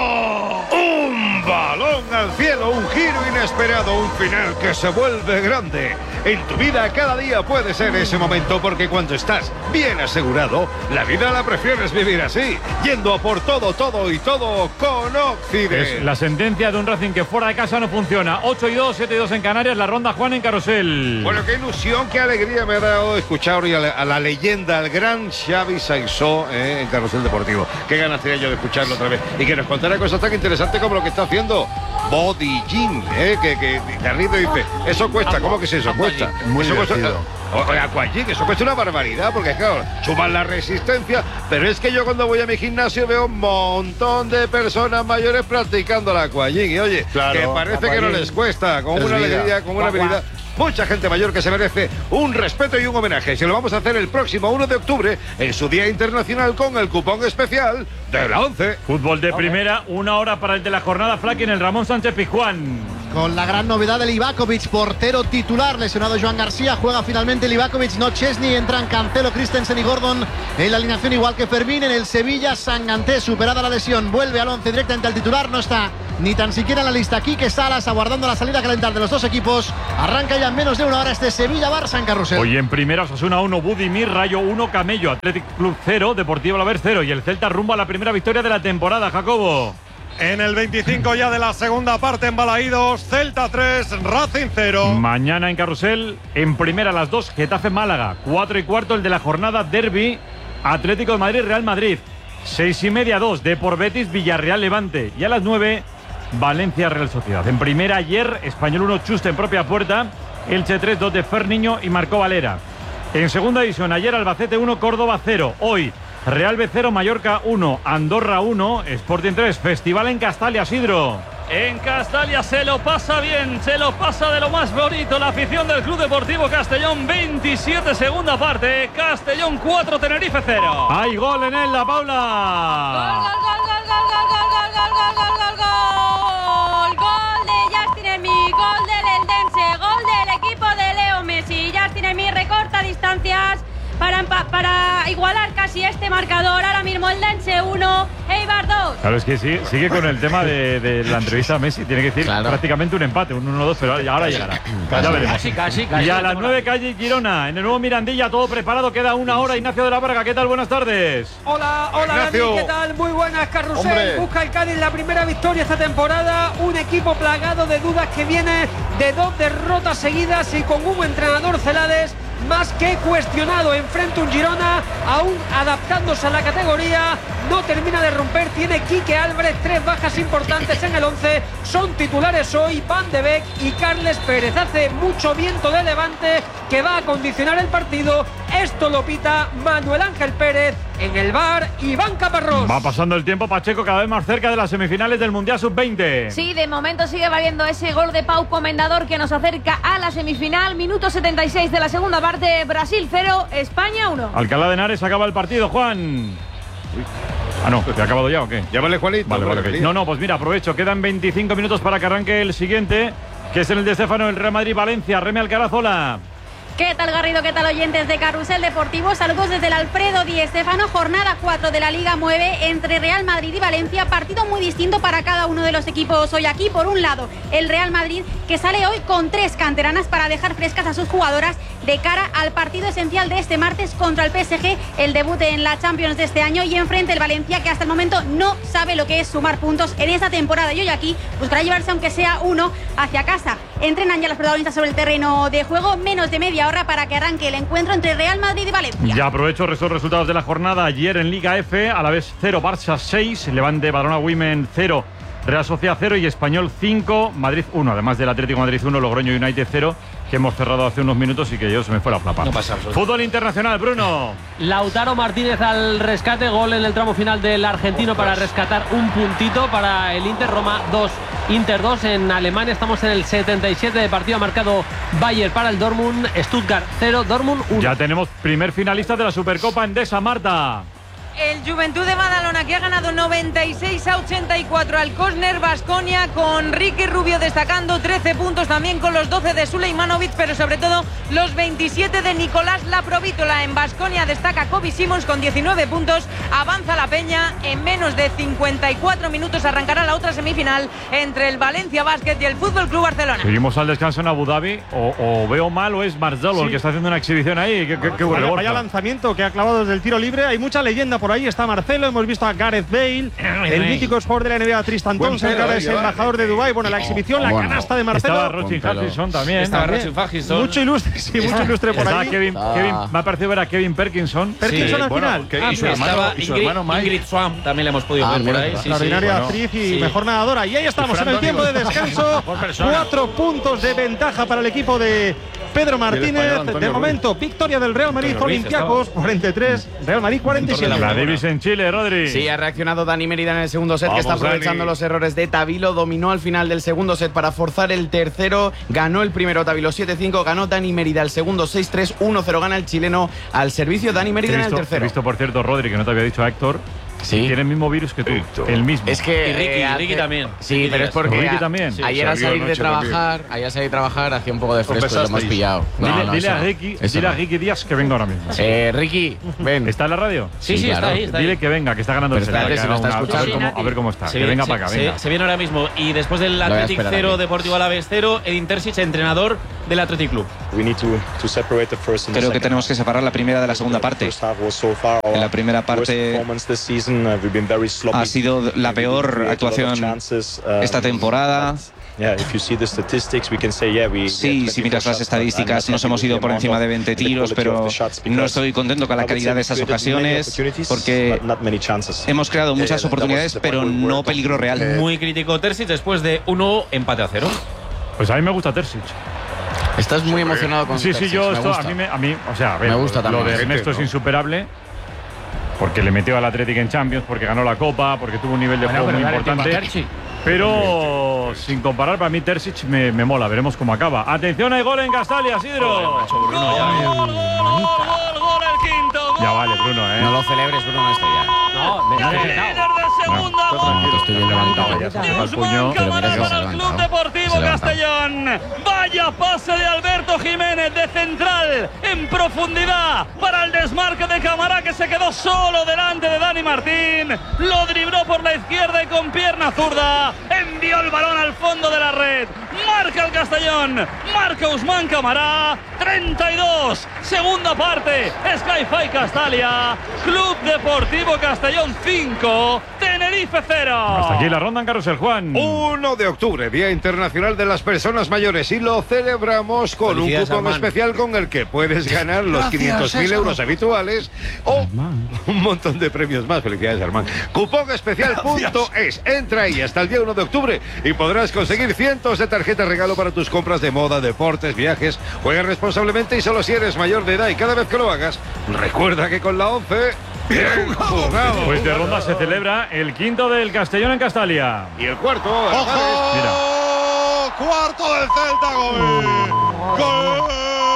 0. Un balón al cielo, un giro inesperado, un final que se vuelve grande. En tu vida cada día puede ser ese momento, porque cuando estás bien asegurado, la vida la prefieres vivir así, yendo a por todo, todo y todo con Occident. Es la sentencia de un Racing que fuera de casa no funciona. 8-2, 7-2 en Canarias, la ronda Juan en Carrusel. Bueno, qué ilusión, qué alegría me ha dado escuchar hoy a la leyenda, al gran Xavi Saissó en Carrusel Deportivo. Qué ganas tenía yo de escucharlo otra vez y que nos contara cosas tan interesantes como lo que está haciendo Body Gym, que Garrido dice, eso cuesta, ¿cómo que es eso? Cuesta. Muy eso cuesta, divertido. eso cuesta una barbaridad, porque claro, suman la resistencia, pero es que yo cuando voy a mi gimnasio veo un montón de personas mayores practicando el aquagym y oye, claro, que parece que no les cuesta, con una alegría, con una habilidad. Mucha gente mayor que se merece un respeto y un homenaje. Se lo vamos a hacer el próximo 1 de octubre en su Día Internacional con el cupón especial de la 11. Fútbol de primera, 1 hora para el de la jornada, Flaky, en el Ramón Sánchez Pizjuán. Con la gran novedad de Livakovic, portero titular, lesionado Joan García, juega finalmente Livakovic, no Chesney, entran Cancelo, Christensen y Gordon en la alineación igual que Fermín. En el Sevilla, Sanganté, superada la lesión, vuelve al 11 directamente al titular, no está ni tan siquiera en la lista Quique Salas, aguardando la salida calentar de los dos equipos. Arranca ya en menos de 1 hora este Sevilla-Barça en Carrusel. Hoy en primera, Osasuna 1, Budimir, Rayo 1, Camello, Athletic Club 0, Deportivo Alavés 0 y el Celta rumbo a la primera victoria de la temporada, Jacobo. En el 25 ya de la segunda parte en Balaídos, Celta 3, Racing 0. Mañana en Carrusel, en primera a las 2, Getafe Málaga, 4:15 el de la jornada, Derby, Atlético de Madrid, Real Madrid, 6:30 2, Depor Betis, Villarreal Levante y a las 9, Valencia Real Sociedad. En primera ayer, Español 1, Chuste en propia puerta, Elche 3, 2 de Ferniño y Marcó Valera. En segunda división, ayer Albacete 1, Córdoba 0, hoy Real B 0, Mallorca 1, Andorra 1, Sporting 3, Festival en Castalia, Sidro. En Castalia se lo pasa bien, se lo pasa de lo más bonito la afición del Club Deportivo Castellón. 27 segunda parte, Castellón 4, Tenerife 0. Hay gol en él, la Paula. Gol de Justin Hermí, gol del Eldense, gol del equipo de Leo Messi. Justin Hermí recorta distancias para igualar casi este marcador. Ahora mismo el Eldense 1, Eibar 2. Claro, es que sigue con el tema de la entrevista a Messi. Tiene que decir prácticamente un empate, un 1-2, pero ahora llegará. Ya veremos. Casi. Y a las 9, calle Girona, en el nuevo Mirandilla, todo preparado. Queda 1 hora. Ignacio de la Varga, ¿qué tal? Buenas tardes. Hola Dani, ¿qué tal? Muy buenas, Carrusel. Hombre. Busca el Cádiz la primera victoria esta temporada. Un equipo plagado de dudas que viene de 2 derrotas seguidas y con un entrenador, Celades, más que cuestionado. Enfrente un Girona aún adaptándose a la categoría, no termina de romper. Tiene Quique Álvarez, 3 bajas importantes en el 11, son titulares hoy Van de Beek y Carles Pérez. Hace mucho viento de levante que va a condicionar el partido. Esto lo pita Manuel Ángel Pérez. En el VAR, Iván Caparrós. Va pasando el tiempo, Pacheco, cada vez más cerca de las semifinales del Mundial Sub-20. Sí, de momento sigue valiendo ese gol de Pau Comendador que nos acerca a la semifinal. Minuto 76 de la segunda parte, Brasil 0, España 1. Alcalá de Henares acaba el partido, Juan. Ah, no, ¿te ha acabado ya o qué? Llámale, Juanito. Vale, ok. No, pues mira, aprovecho. Quedan 25 minutos para que arranque el siguiente, que es el de Estefano, el Real Madrid-Valencia. Remy Alcaraz, hola. ¿Qué tal, Garrido? ¿Qué tal, oyentes de Carrusel Deportivo? Saludos desde el Alfredo Di Stéfano, jornada 4 de la Liga 9 entre Real Madrid y Valencia. Partido muy distinto para cada uno de los equipos hoy aquí. Por un lado, el Real Madrid, que sale hoy con 3 canteranas para dejar frescas a sus jugadoras de cara al partido esencial de este martes contra el PSG, el debut en la Champions de este año. Y enfrente el Valencia, que hasta el momento no sabe lo que es sumar puntos en esta temporada. Y hoy aquí buscará llevarse, aunque sea uno, hacia casa. Entrenan ya los protagonistas sobre el terreno de juego. Menos de media hora para que arranque el encuentro entre Real Madrid y Valencia. Ya aprovecho estos resultados de la jornada. Ayer en Liga F, Alavés 0, Barça 6, Levante Badalona Women 0, Real Sociedad 0 y Español 5, Madrid 1. Además del Atlético Madrid 1, Logroño United 0 que hemos cerrado hace unos minutos y que yo se me fue la flapa. No pasa absolutamente. Fútbol internacional, Bruno. Lautaro Martínez al rescate, gol en el tramo final del argentino para rescatar un puntito para el Inter. Roma 2, Inter 2 en Alemania. Estamos en el 77 de partido, ha marcado Bayer para el Dortmund, Stuttgart 0, Dortmund 1. Ya tenemos primer finalista de la Supercopa Endesa, Marta. El Juventud de Badalona, que ha ganado 96-84 al Kosner Baskonia, con Ricky Rubio destacando 13 puntos, también con los 12 de Sulejmanovic, pero sobre todo los 27 de Nicolás Laprovítola. En Baskonia destaca Kobe Simons con 19 puntos. Avanza la Peña, en menos de 54 minutos arrancará la otra semifinal entre el Valencia Basket y el Fútbol Club Barcelona. Seguimos al descanso en Abu Dhabi. O veo mal o es Marzolo el que está haciendo una exhibición ahí. Vaya lanzamiento que ha clavado desde el tiro libre. Hay mucha leyenda por ahí. Está Marcelo, hemos visto a Gareth Bale, el mítico sport de la NBA Tristan Thompson, que ahora es embajador de Dubái. Bueno, la exhibición, la canasta de Marcelo. Estaba Rochin Hutchinson también. Estaba Rochin Hutchinson. Mucho ilustre, sí, mucho ilustre por ahí. Kevin, me ha parecido ver a Kevin Perkinson. Perkinson al final. Y su hermano Ingrid Swann también la hemos podido ver por ahí. Extraordinaria actriz y mejor nadadora. Y ahí estamos en el tiempo de descanso. 4 puntos de ventaja para el equipo de Pedro Martínez. De momento, victoria del Real Madrid, Olympiacos 43, Real Madrid 47. La Davis en Chile, Rodri. Sí, ha reaccionado Dani Mérida en el segundo set, que está aprovechando los errores de Tavilo. Dominó al final del segundo set para forzar el tercero. Ganó el primero Tavilo 7-5. Ganó Dani Mérida el segundo 6-3. 1-0 gana el chileno al servicio. Dani Mérida en el tercero. He visto, por cierto, Rodri, que no te había dicho a Héctor. Sí. Tiene el mismo virus que tú. El mismo. Es que y Ricky también. Sí, pero es porque Ricky también. Ayer al salir de trabajar, hacía un poco de fresco y lo hemos pillado. Dile a Ricky Díaz que venga ahora mismo. Ricky, ven. ¿Está en la radio? Sí, claro. Está ahí. Dile que venga, que está ganando el set. Si lo está escuchando. A ver cómo está. Que venga para acá, venga. Se viene ahora mismo. Y después del Athletic 0, Deportivo Alavés 0, Edin Terzic, entrenador del Athletic Club. Creo que tenemos que separar la primera de la segunda parte. En la primera parte ha sido la peor actuación esta temporada. Sí, si miras las estadísticas, nos hemos ido por encima de 20 tiros, pero no estoy contento con la calidad de esas ocasiones porque hemos creado muchas oportunidades, pero no peligro real. Muy crítico Terzic después de 1 empate a 0. Pues a mí me gusta Terzic. Estás muy emocionado con Terzic. Sí, yo esto, a mí, o sea, a ver, me gusta lo de Ernesto es insuperable. Porque le metió al Athletic en Champions, porque ganó la Copa, porque tuvo un nivel de juego muy importante. Pero sin comparar, para mí Terzic me mola. Veremos cómo acaba. Atención, hay gol en Castalia, Sidro. Gol el quinto. Ya vale, Bruno, No lo celebres, Bruno, esto ya. Estoy bien levantado ya. El puño. Para el Club Deportivo Castellón. Vaya pase de Alberto Jiménez de central en profundidad para el desmarque de Camará, que se quedó solo delante de Dani Martín. Lo dribló por la izquierda y con pierna zurda envió el balón al fondo de la red. Marca el Castellón. Marca Usman Camará. 32. Segunda parte. Sky-Fi Castalia. Club Deportivo Castellón 5. Tenerife 0. Hasta aquí la ronda en Carrusel, Juan. 1 de octubre, Día Internacional de las Personas Mayores, y lo celebramos con un cupón especial con el que puedes ganar los 500.000 euros habituales o un montón de premios más. Felicidades, Armán. Cupón especial.es. Entra ahí hasta el día 1 de octubre y podrás conseguir cientos de tarjetas regalo para tus compras de moda, deportes, viajes. Juega responsablemente y solo si eres mayor de edad, y cada vez que lo hagas, recuerda que con la 11... ¡Bien jugado! Pues de ronda se celebra el quinto del Castellón en Castalia. Y el cuarto. ¡Ojo! Mira. Cuarto del Celta, gol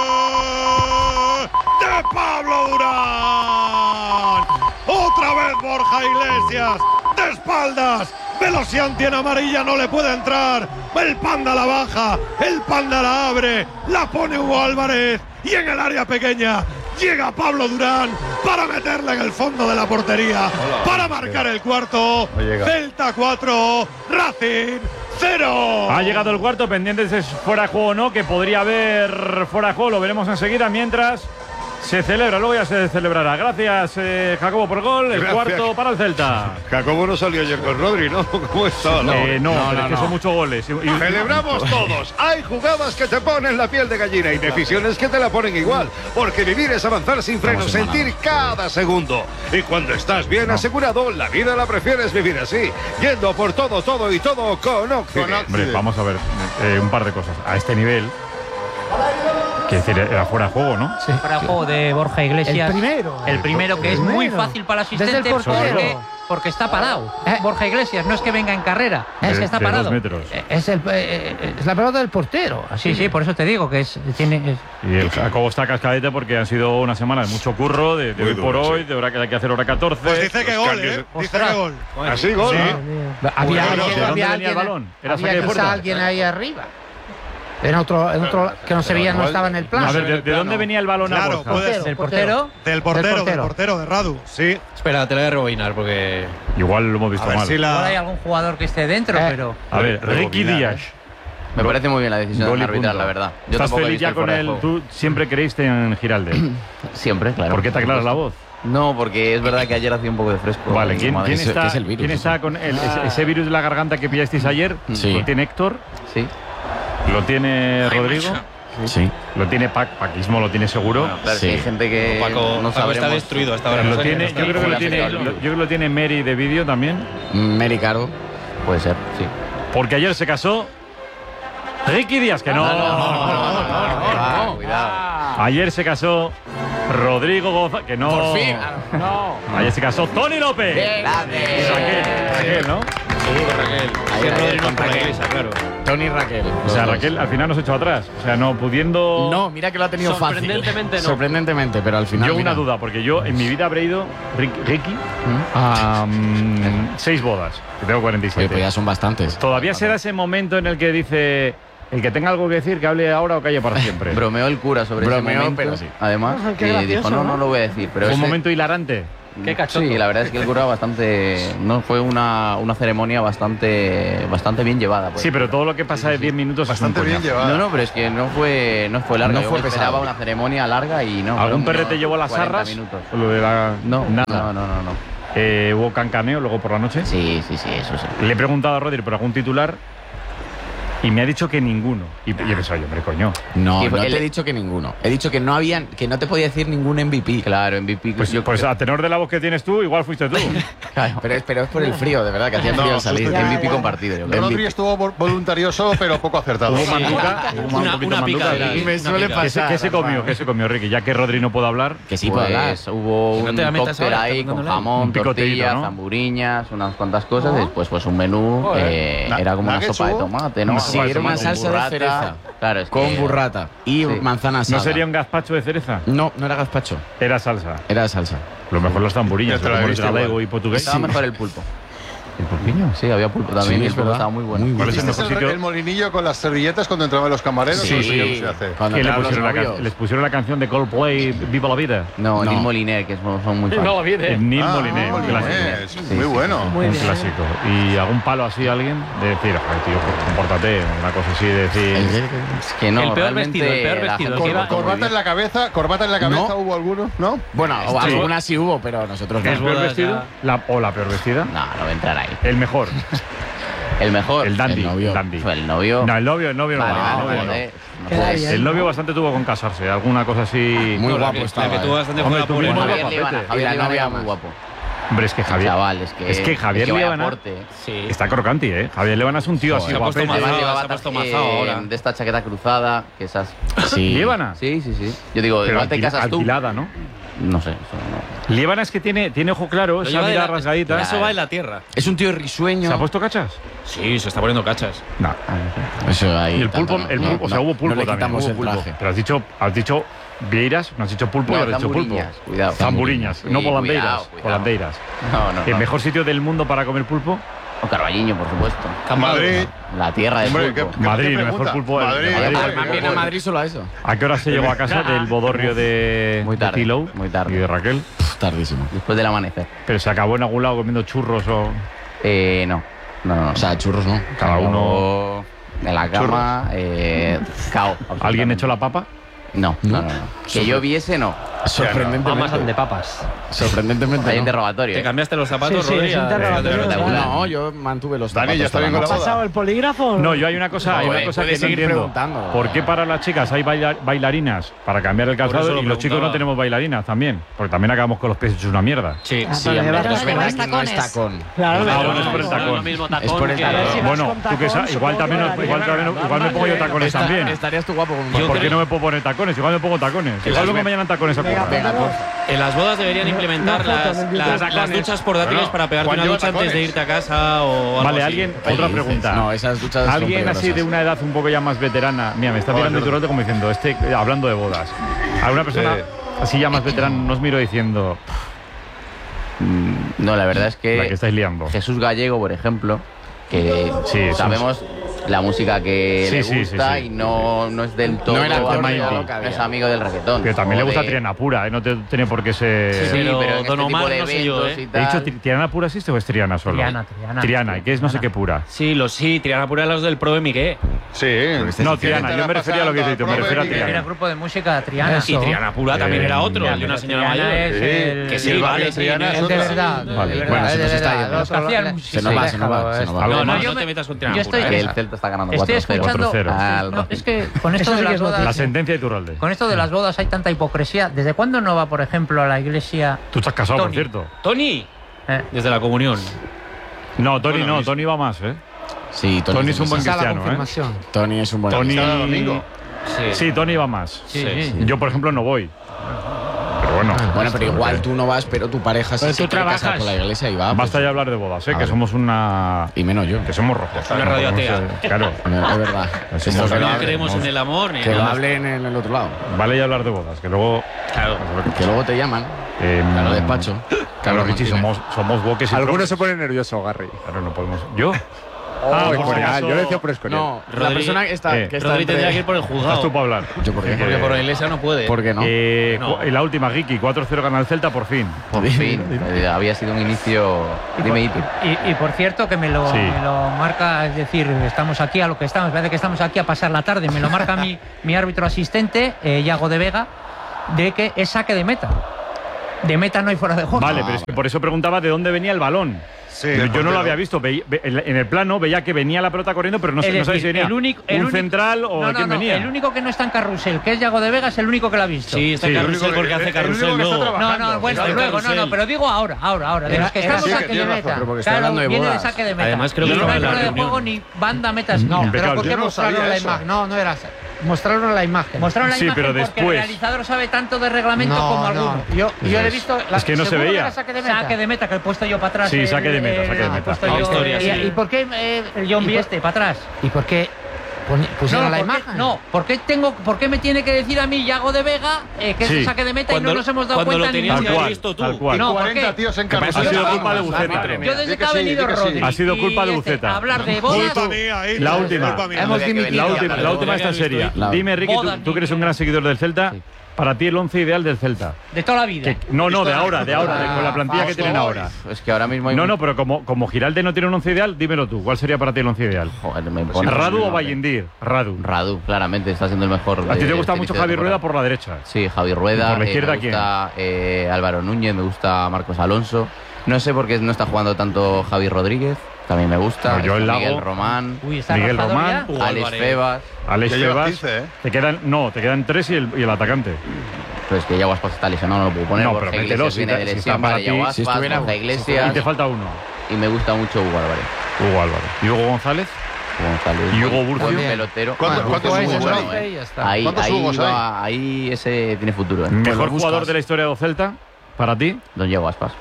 de Pablo Durán. Otra vez Borja Iglesias, de espaldas. Velocianti en amarilla, no le puede entrar. El Panda la baja, el Panda la abre, la pone Hugo Álvarez, y en el área pequeña llega Pablo Durán para meterla en el fondo de la portería, para marcar el cuarto. Celta 4, Racing 0. Ha llegado el cuarto, pendientes de fuera de juego o no, que podría haber fuera de juego, lo veremos enseguida. Mientras se celebra, luego ya se celebrará. Gracias, Jacobo, por gol. El cuarto para el Celta. Jacobo no salió ayer con Rodri, ¿no? ¿Cómo está? No, es que son muchos goles. Celebramos todos. Hay jugadas que te ponen la piel de gallina y decisiones que te la ponen igual. Porque vivir es avanzar sin frenos, sentir cada segundo. Y cuando estás bien asegurado, la vida la prefieres vivir así. Yendo por todo, con Occident. Hombre, vamos a ver un par de cosas. A este nivel, Quiere decir, era fuera de juego, ¿no? Sí. Fuera de juego de Borja Iglesias. El primero que es muy fácil para el asistente Desde el portero. porque está parado. Borja Iglesias no es que venga en carrera, es que está parado. 2 metros. Es la pelota del portero. Así. Sí, por eso te digo que tiene. Y el Jacobo está cascadete porque han sido unas semanas de mucho curro, de hoy por hoy, de hora que hay que hacer hora 14. Pues dice que gol, ¿eh? Dice que gol. Así, gol. Había ¿De dónde alguien, venía el balón? ¿Era había saque de quizá puerta? alguien ahí arriba. En otro que no se veía, no estaba en el plan. A ver, ¿de dónde venía el balón a Borja? Del portero, de Radu, sí. Espera, te lo voy a rebobinar porque. Igual lo hemos visto mal. Ahora hay algún jugador que esté dentro, pero. A ver, Ricky Díaz. Me parece muy bien la decisión Gol y de arbitrar, punto. la verdad. Yo ¿Estás tampoco he feliz visto ya con fuera de él? juego. ¿Tú siempre creíste en Giralde? Siempre, claro. ¿Por qué te aclaras la voz? No, porque es verdad que ayer hacía un poco de fresco. Vale, ¿quién está, ¿Qué es el virus? ¿quién está con ese virus de la garganta que pillasteis ayer? Sí. ¿Lo tiene Héctor? Sí. ¿Lo tiene Rodrigo? Sí. ¿Lo tiene Paquismo? ¿Lo tiene seguro? Bueno, claro, sí. Hay gente que Paco, no Paco está sabremos. destruido hasta ahora. Yo creo que lo tiene Mary de vídeo también. Mary Caro. Puede ser, sí. Porque ayer se casó Ricky Díaz, que no. No, cuidado. Ayer se casó Rodrigo González, que no. Por fin. No. Ayer se casó Tony López. Bien, Raquel, ¿no? Ayer con Raquel, claro. Tony y Raquel. O sea, Raquel al final nos echó atrás. O sea, no pudiendo. No, mira que lo ha tenido fácil. Sorprendentemente no. Sorprendentemente, pero al final. Yo mira. una duda, porque yo en mi vida habré ido, Ricky, a 6 bodas, que tengo 47. Oye, pues ya son bastantes. Todavía se da ese momento en el que dice, el que tenga algo que decir, que hable ahora o calle para siempre. Bromeó el cura sobre ese momento. Pero sí. Además, Qué y gracioso, dijo, no lo voy a decir. Pero Fue un ese- momento hilarante. Qué cachondo. Sí, la verdad es que el cura bastante. No fue una ceremonia bastante bien llevada. Pues. Sí, pero todo lo que pasa de 10 minutos Bastante es un bien coñazo. llevada. No, pero es que no fue larga. No Yo fue esperaba pesado. una ceremonia larga y no. ¿Algún fueron perrete llevó las 40 arras? minutos. ¿O lo de la... No, Nada. no. ¿Hubo cancaneo luego por la noche? Sí, eso sí. Le he preguntado a Rodri por algún titular y me ha dicho que ninguno. Y he pensado, hombre, coño. No, Y no él- te he dicho que ninguno. He dicho que no habían, que no te podía decir ningún MVP. Claro, MVP. Pues, pues a tenor de la voz que tienes tú, igual fuiste tú. Claro, pero es por el frío, de verdad, que hacía frío al salir. ya, MVP ya. compartido. Yo creo. Rodri estuvo voluntarioso, pero poco acertado. Hubo manduca, hubo un poquito una manduca. picadera. Y me suele ¿Qué se pasar. comió? ¿Qué se comió, Ricky? Ya que Rodri no puede hablar. Que sí puedo hablar. Hubo Que no un te la metas cóctel ahora, ahí está con contándole. jamón, Un picoteíto, tortillas, ¿no? zamburiñas, unas cuantas cosas. Después pues un menú, era como una nuggets sopa de hubo. tomate, ¿no? Una Sí, sopa de era una tomate salsa con de burrata. cereza. Claro, es Con que- burrata y Sí. manzana asada. ¿No sería un gazpacho de cereza? No era gazpacho, Era salsa. era salsa. Lo mejor los tamburiñas, Ya te lo como he el visto galego igual. y portugués. Estaba mejor el pulpo. ¿El pulpiño? Sí, había pulpo también Sí, y es el pulpo verdad. estaba muy bueno. Muy ¿Cuál es el ¿Viste mejor sitio? el molinillo con las servilletas cuando entraban los camareros? Sí, No sé sí. cómo se hace. Cuando ¿Qué le entraron los pusieron novios. les pusieron la canción de Coldplay, Viva la Vida? No, No. Neil Moliner, que son muy fans. Neil Ah, Moliner, un clásico. Moliner, Sí, muy sí. bueno. Muy Un bien. clásico. ¿Y algún palo así a alguien? De decir, joder, tío, pues compórtate, una cosa así, de decir... Es que no, El peor realmente vestido, el peor la vestido, gente el que lo iba- tomó muy Corbata en bien. la cabeza, No. ¿hubo alguno? ¿No? Bueno, algunas sí hubo, pero nosotros no. ¿El peor vestido? ¿O la peor vestida? No voy a entrar ahí. El mejor. El mejor. El dandy. El novio. Dandy. Fue el novio. No, el novio no Vale, vale. vale, el novio no. joder. No Queda puede bien. ser. El novio bastante tuvo con casarse, alguna cosa así. Muy La guapo que estaba. tuvo bastante Hombre, juega tú por mismo el- lo- Javier Líbana. Y Javier la Líbana novia era muy más. guapo. Hombre, es que Javier. Chaval, es que Javier vaya Líbana aporte. Sí. está crocanti, ¿eh? Javier Líbana es un tío así se ha puesto guapete. mazao, Además llevaba se ha puesto traje, mazao ahora. de esta chaqueta cruzada, que esas. Sí. ¿Líbana? Sí. Yo digo, Pero igual te casas tú. alquilada, ¿no? No sé. Líbana es que tiene ojo claro, esa mirada rasgadita. Eso va en la tierra. Es un tío risueño. ¿Se ha puesto cachas? Sí, se está poniendo cachas. No. Eso ahí. Y el pulpo, tanto no. el pulpo, o sea, hubo pulpo no le también. quitamos Hubo el pulpo. traje. Pero has dicho vieiras, no has dicho pulpo, No, y has dicho pulpo. zamburiñas, cuidado. Zamburiñas, Sí, no volandeiras. cuidado. Volandeiras. No. ¿El mejor sitio del mundo para comer pulpo? O Carballiño, por supuesto. Madrid. La tierra del Hombre, pulpo. Madrid, ¿qué el mejor pregunta? pulpo. Madrid, Más bien a Madrid solo a eso. ¿A qué hora se llegó a casa del bodorrio de Muy tarde, Tilo muy tarde. y de Raquel? Tardísimo. Después del amanecer. Pero se acabó en algún lado comiendo churros o... No. O sea, churros no. Cada uno... En la cama, cao. ¿Alguien echó la papa? No. Que yo viese, no. Sorprendentemente. Amazon de papas. Sorprendentemente. Hay no. interrogatorio. ¿Te cambiaste los zapatos, Sí, Rodri? es interrogatorio. No, yo mantuve los zapatos. Dani, ya está bien con la ¿Ha pasado boda. el polígrafo? No, yo hay una cosa, que no entiendo. ¿Por qué para las chicas hay bailarinas para cambiar el calzado y los chicos no tenemos bailarinas también? Porque también acabamos con los pies hechos una mierda. Sí, sí, Pero hombre, no es verdad lleváis que no es tacones. tacón. Claro, Bueno, es por el tacón. Es por el tacón. Bueno, tú que sabes, igual me pongo yo tacones también. Estarías tú guapo con Pues ¿por qué no me puedo poner tacones? Igual me pongo tacones. Igual vengo mañana en tacones a currar. En las bodas deberían implementar las duchas portátiles para pegarte una ducha antes de irte a casa o algo Vale, así. alguien, otra pregunta. No, esas duchas son Alguien así peligrosas. de una edad un poco ya más veterana. Mira, me está mirando Iturralde como diciendo, hablando de bodas. Alguna persona así ya más veterana nos miro diciendo, No, la verdad es la que que estáis liando. Jesús Gallego, por ejemplo, que Sí, sabemos la música que Sí, le sí, gusta sí, sí. y no es del todo No era el tema amigo, indie. no es amigo del reggaetón. Que también le o gusta de- Triana Pura, no tiene por qué ser. Sí, pero en Don este Omar tipo de no sé yo, eventos y He tal. dicho, ¿Triana Pura existe o es Triana solo? Triana. ¿y qué es no sé qué pura? Sí, Triana Pura los del Pro de Miguel. Sí. No, Triana, yo me refería a lo que dices tú, me refiero a Era Triana. grupo de música Triana. Y Triana Pura también era otro, el de una señora mayor. Es Que sí, vale, sí. el de verdad. Vale, de bueno, verdad, se de nos está verdad. yendo. Los que hacían Se música. nos va, se nos va, se nos va. ¿Algo No, más? no te metas con Triana Yo Pura. estoy- Que el Celta está ganando Estoy 4-0. escuchando. 4-0. No, es que con esto Eso de sí que las es bodas. La sentencia de Iturralde. Con esto de las bodas hay tanta hipocresía. ¿Desde cuándo no va, por ejemplo, a la iglesia? Tú estás casado, por Tony. cierto. Tony, Eh, desde la comunión. No, Tony no, Tony va más, ¿eh? Sí, Tony es un buen Esa es la cristiano, ¿eh? confirmación. Tony es un buen Tony. Cada domingo. Sí, Tony va más. sí. Yo, por ejemplo, no voy. Pero bueno. Bueno, pero igual tú no vas, pero tu pareja sí Pero se tú quiere casar trabajas. por la iglesia y va. Basta pues, ya hablar de bodas, A que ver. somos una. Y menos yo. Que somos rojos. Una radio atea. Claro. Es verdad. Somos No aquí, creemos en el amor ni Que en lo nada. hablen en el otro lado. Vale ya hablar de bodas, que luego. Claro. Que luego te llaman. A lo despacho. Claro, Richie, somos boques y Algunos se ponen nerviosos, Garry. Claro, no podemos. ¿Yo? Oh, por si acaso. yo le decía por Escorial. No, la Rodri- persona que está. Que está Rodri entre- tendría que ir por el Estás juzgado. tú para hablar. ¿Yo por qué? Porque por la iglesia no puede. ¿Por qué no? No. Y la última, Ricky, 4-0 gana el Celta por fin. Por fin. Había sido un inicio. Dime, Iti. Y por cierto, que me lo marca, es decir, estamos aquí a lo que estamos, parece que estamos aquí a pasar la tarde, me lo marca mi árbitro asistente, Iago de Vega, de que es saque de meta. De meta no hay fuera de juego. Vale, pero es que por eso preguntaba de dónde venía el balón. Sí, Yo no lo había visto. En el plano veía que venía la pelota corriendo, pero no Es sabía si decir, venía el único- un central o de quién venía. El único que no está en carrusel, que es Iago de Vega, es el único que lo ha visto. Sí, está en carrusel porque hace carrusel luego. No, bueno, Está en luego, carrusel. pero digo ahora. De los que estamos sí, saque que de tienes meta. razón, porque está Claro, hablando de viene de bodas. saque de meta. Además, creo que Y no estaba hay en la fuera de reunión. juego ni banda metas. No, impecable. pero ¿por qué Yo no mostraron sabía la eso. imagen? No era. Mostraron la imagen. Mostraron la Sí, imagen pero porque después. el realizador sabe tanto de reglamento como alguno. Yo le he visto. Es que no se seguro veía. era saque de meta. Saque de meta, que he puesto yo para atrás. Sí, saque de meta, saque de he meta. puesto La yo, historia, sí. ¿Y por qué el John Bieste para atrás? ¿Y por qué pusieron la ¿por qué- imagen? No, ¿por qué me tiene que decir a mí Iago de Vega que es Sí. el saque de meta y no nos hemos dado cuando cuenta lo ni tenías uno? que haber visto tú. Tal cual. No, ¿por 40 qué? tíos en Ha carrusel. sido culpa de Buceta. Yo desde que ha venido Rodri. Ha sido culpa de y Buceta. a hablar de bodas. La última. Hemos dimitido. La última está seria. Dime, Ricky, tú que eres un gran seguidor del Celta, para ti el 11 ideal del Celta. De toda la vida. No, de ahora, con la plantilla que tienen ahora. Es que ahora mismo hay. No, pero como Giralde no tiene un 11 ideal, dímelo tú. ¿Cuál sería para ti el 11 ideal? Joder, me pone ¿Radu o Vallendir? Radu, claramente está siendo el mejor. ¿A ti te del gusta inicio mucho de Javi temporada. Rueda por la derecha? Sí, Javi Rueda. ¿Y por la izquierda me gusta Álvaro Núñez, me gusta Marcos Alonso. No sé por qué no está jugando tanto Javi Rodríguez. También me gusta. No, yo el Miguel Lago. Román. Uy, ¿está Miguel rajado Román. ya? Alex Febas. Alex Ya lleva Febas. 15, Te quedan 3 y el atacante. Pero es que Yago Aspas está lesionado, no lo puedo poner. No, Borja pero Iglesias mételo, si viene de está lesión, para vale, ti, Yago si Aspas, estuviera- Borja Iglesias. Y te falta uno. Y me gusta mucho Hugo Álvarez. Hugo Álvarez. ¿Y Hugo González? ¿Y Hugo Burcio? Buen pelotero. ¿Cuántos Hugos hay? Ahí, Ahí, ¿cuántos Hugos hay? ahí ese tiene futuro. ¿Mejor jugador de la historia de Celta? ¿Para ti? Don Yago Aspas.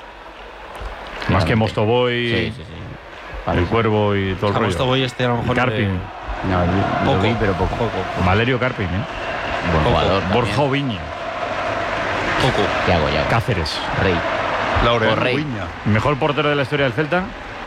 Más que Mostovoy, Sí. el Cuervo y todo el rollo. Mostovoy a lo mejor. Carpin. No, lo vi, pero poco. Valerio Carpin, Buen jugador. Borja Oviña. Yago. Cáceres. Rey. Laureano Rey. Viña. ¿Mejor portero de la historia del Celta?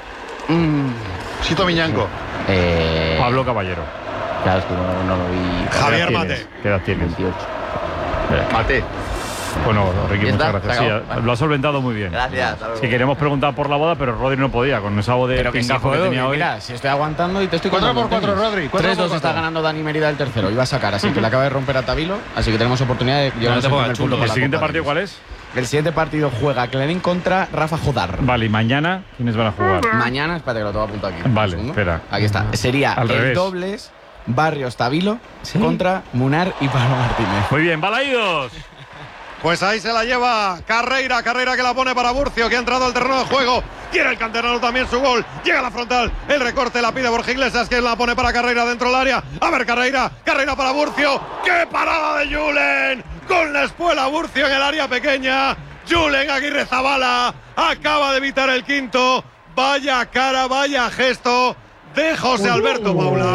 Sito Miñanco. Pablo Caballero. Claro, es que no lo vi. Javier ¿Qué edad Mate. tienes? ¿Qué edad tienes? 28. Mate. Bueno, Ricky, ¿Ya muchas está? gracias. ¿Se Sí, acabó? lo has solventado muy bien. Gracias. Si queremos preguntar por la boda, pero Rodri no podía, con esa voz de Pero que sí pingajo que puedo, tenía que hoy. mira, si estoy aguantando y te estoy 4 contando por 4, el tenis. Rodri. 4 por 3-2 está 4. ganando Dani Mérida el tercero. Iba a sacar, así que le acaba de romper a Tavilo. Así que tenemos oportunidad de llevarnos el primer punto para ¿El la siguiente Copa partido Davis. cuál es? El siguiente partido juega Klein contra Rafa Jodar. Vale, y mañana, ¿quiénes van a jugar? Mañana, espérate que lo tengo apuntado aquí. Vale, Un segundo. espera. Aquí está. Sería Al el revés. dobles Barrios Tavilo contra Munar y Pablo Martínez. Muy bien, Balaídos. Pues ahí se la lleva Carreira que la pone para Burcio, que ha entrado al terreno de juego. Quiere el canterano también su gol. Llega a la frontal, el recorte la pide Borja Iglesias, que la pone para Carreira dentro del área. A ver, Carreira para Burcio. ¡Qué parada de Julen! Con la espuela Burcio en el área pequeña. Julen Aguirre Zabala acaba de evitar el quinto. Vaya cara, vaya gesto de José Alberto Paula.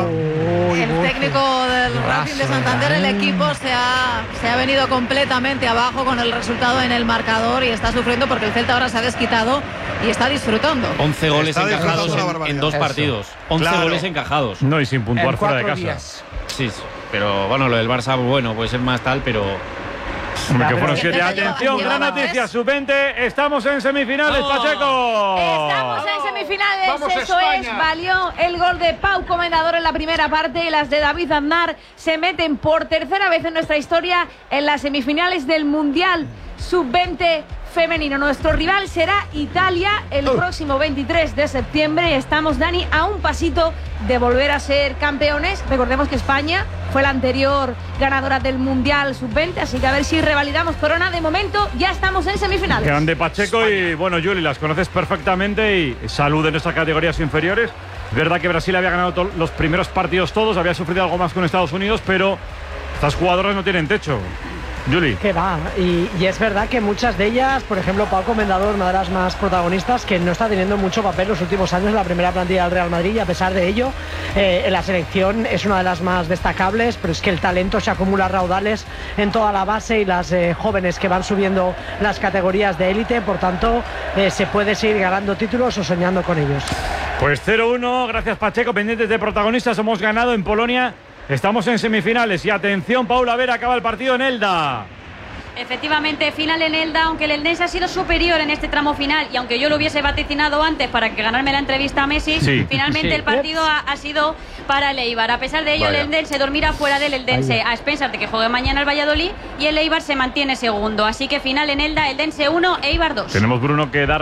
El técnico del Racing de Santander, el equipo se ha venido completamente abajo con el resultado en el marcador y está sufriendo porque el Celta ahora se ha desquitado y está disfrutando. 11 goles Está encajados disfrutando una en barbaridad. 2 Eso. partidos. 11 Claro. goles encajados. No, y sin puntuar En fuera de 4 casa. días. Sí, pero bueno, lo del Barça, bueno, puede ser más tal, pero Hombre, que Ya, fueron pero 7. Atención, gran noticia, sub-20. Estamos en semifinales, Pacheco. Estamos en semifinales, ¡Vamos, eso España! es, valió el gol de Pau Comendador en la primera parte y las de David Aznar se meten por tercera vez en nuestra historia en las semifinales del Mundial Sub-20 femenino. Nuestro rival será Italia el próximo 23 de septiembre y estamos, Dani, a un pasito de volver a ser campeones. Recordemos que España fue la anterior ganadora del Mundial Sub-20, así que a ver si revalidamos corona. De momento ya estamos en semifinales. Grande Pacheco y bueno, Juli, las conoces perfectamente y salud en nuestras categorías inferiores. Es verdad que Brasil había ganado los primeros partidos todos, había sufrido algo más con Estados Unidos, pero estas jugadoras no tienen techo. Juli. Que va, y es verdad que muchas de ellas, por ejemplo, Pau Comendador, una de las más protagonistas, que no está teniendo mucho papel los últimos años en la primera plantilla del Real Madrid, y a pesar de ello, en la selección es una de las más destacables, pero es que el talento se acumula a raudales en toda la base y las jóvenes que van subiendo las categorías de élite, por tanto, se puede seguir ganando títulos o soñando con ellos. Pues 0-1, gracias Pacheco, pendientes de protagonistas, hemos ganado en Polonia. Estamos en semifinales y atención, Paula Vera, acaba el partido en Elda. Efectivamente, final en Elda, aunque el Eldense ha sido superior en este tramo final y aunque yo lo hubiese vaticinado antes para que ganarme la entrevista a Messi, Sí. finalmente Sí. el partido ha sido para el Eibar. A pesar de ello, Vaya. el Eldense dormirá fuera del Eldense a expensas de que juegue mañana el Valladolid y el Eibar se mantiene segundo. Así que final en Elda, Eldense 1, Eibar 2. Tenemos, Bruno, que dar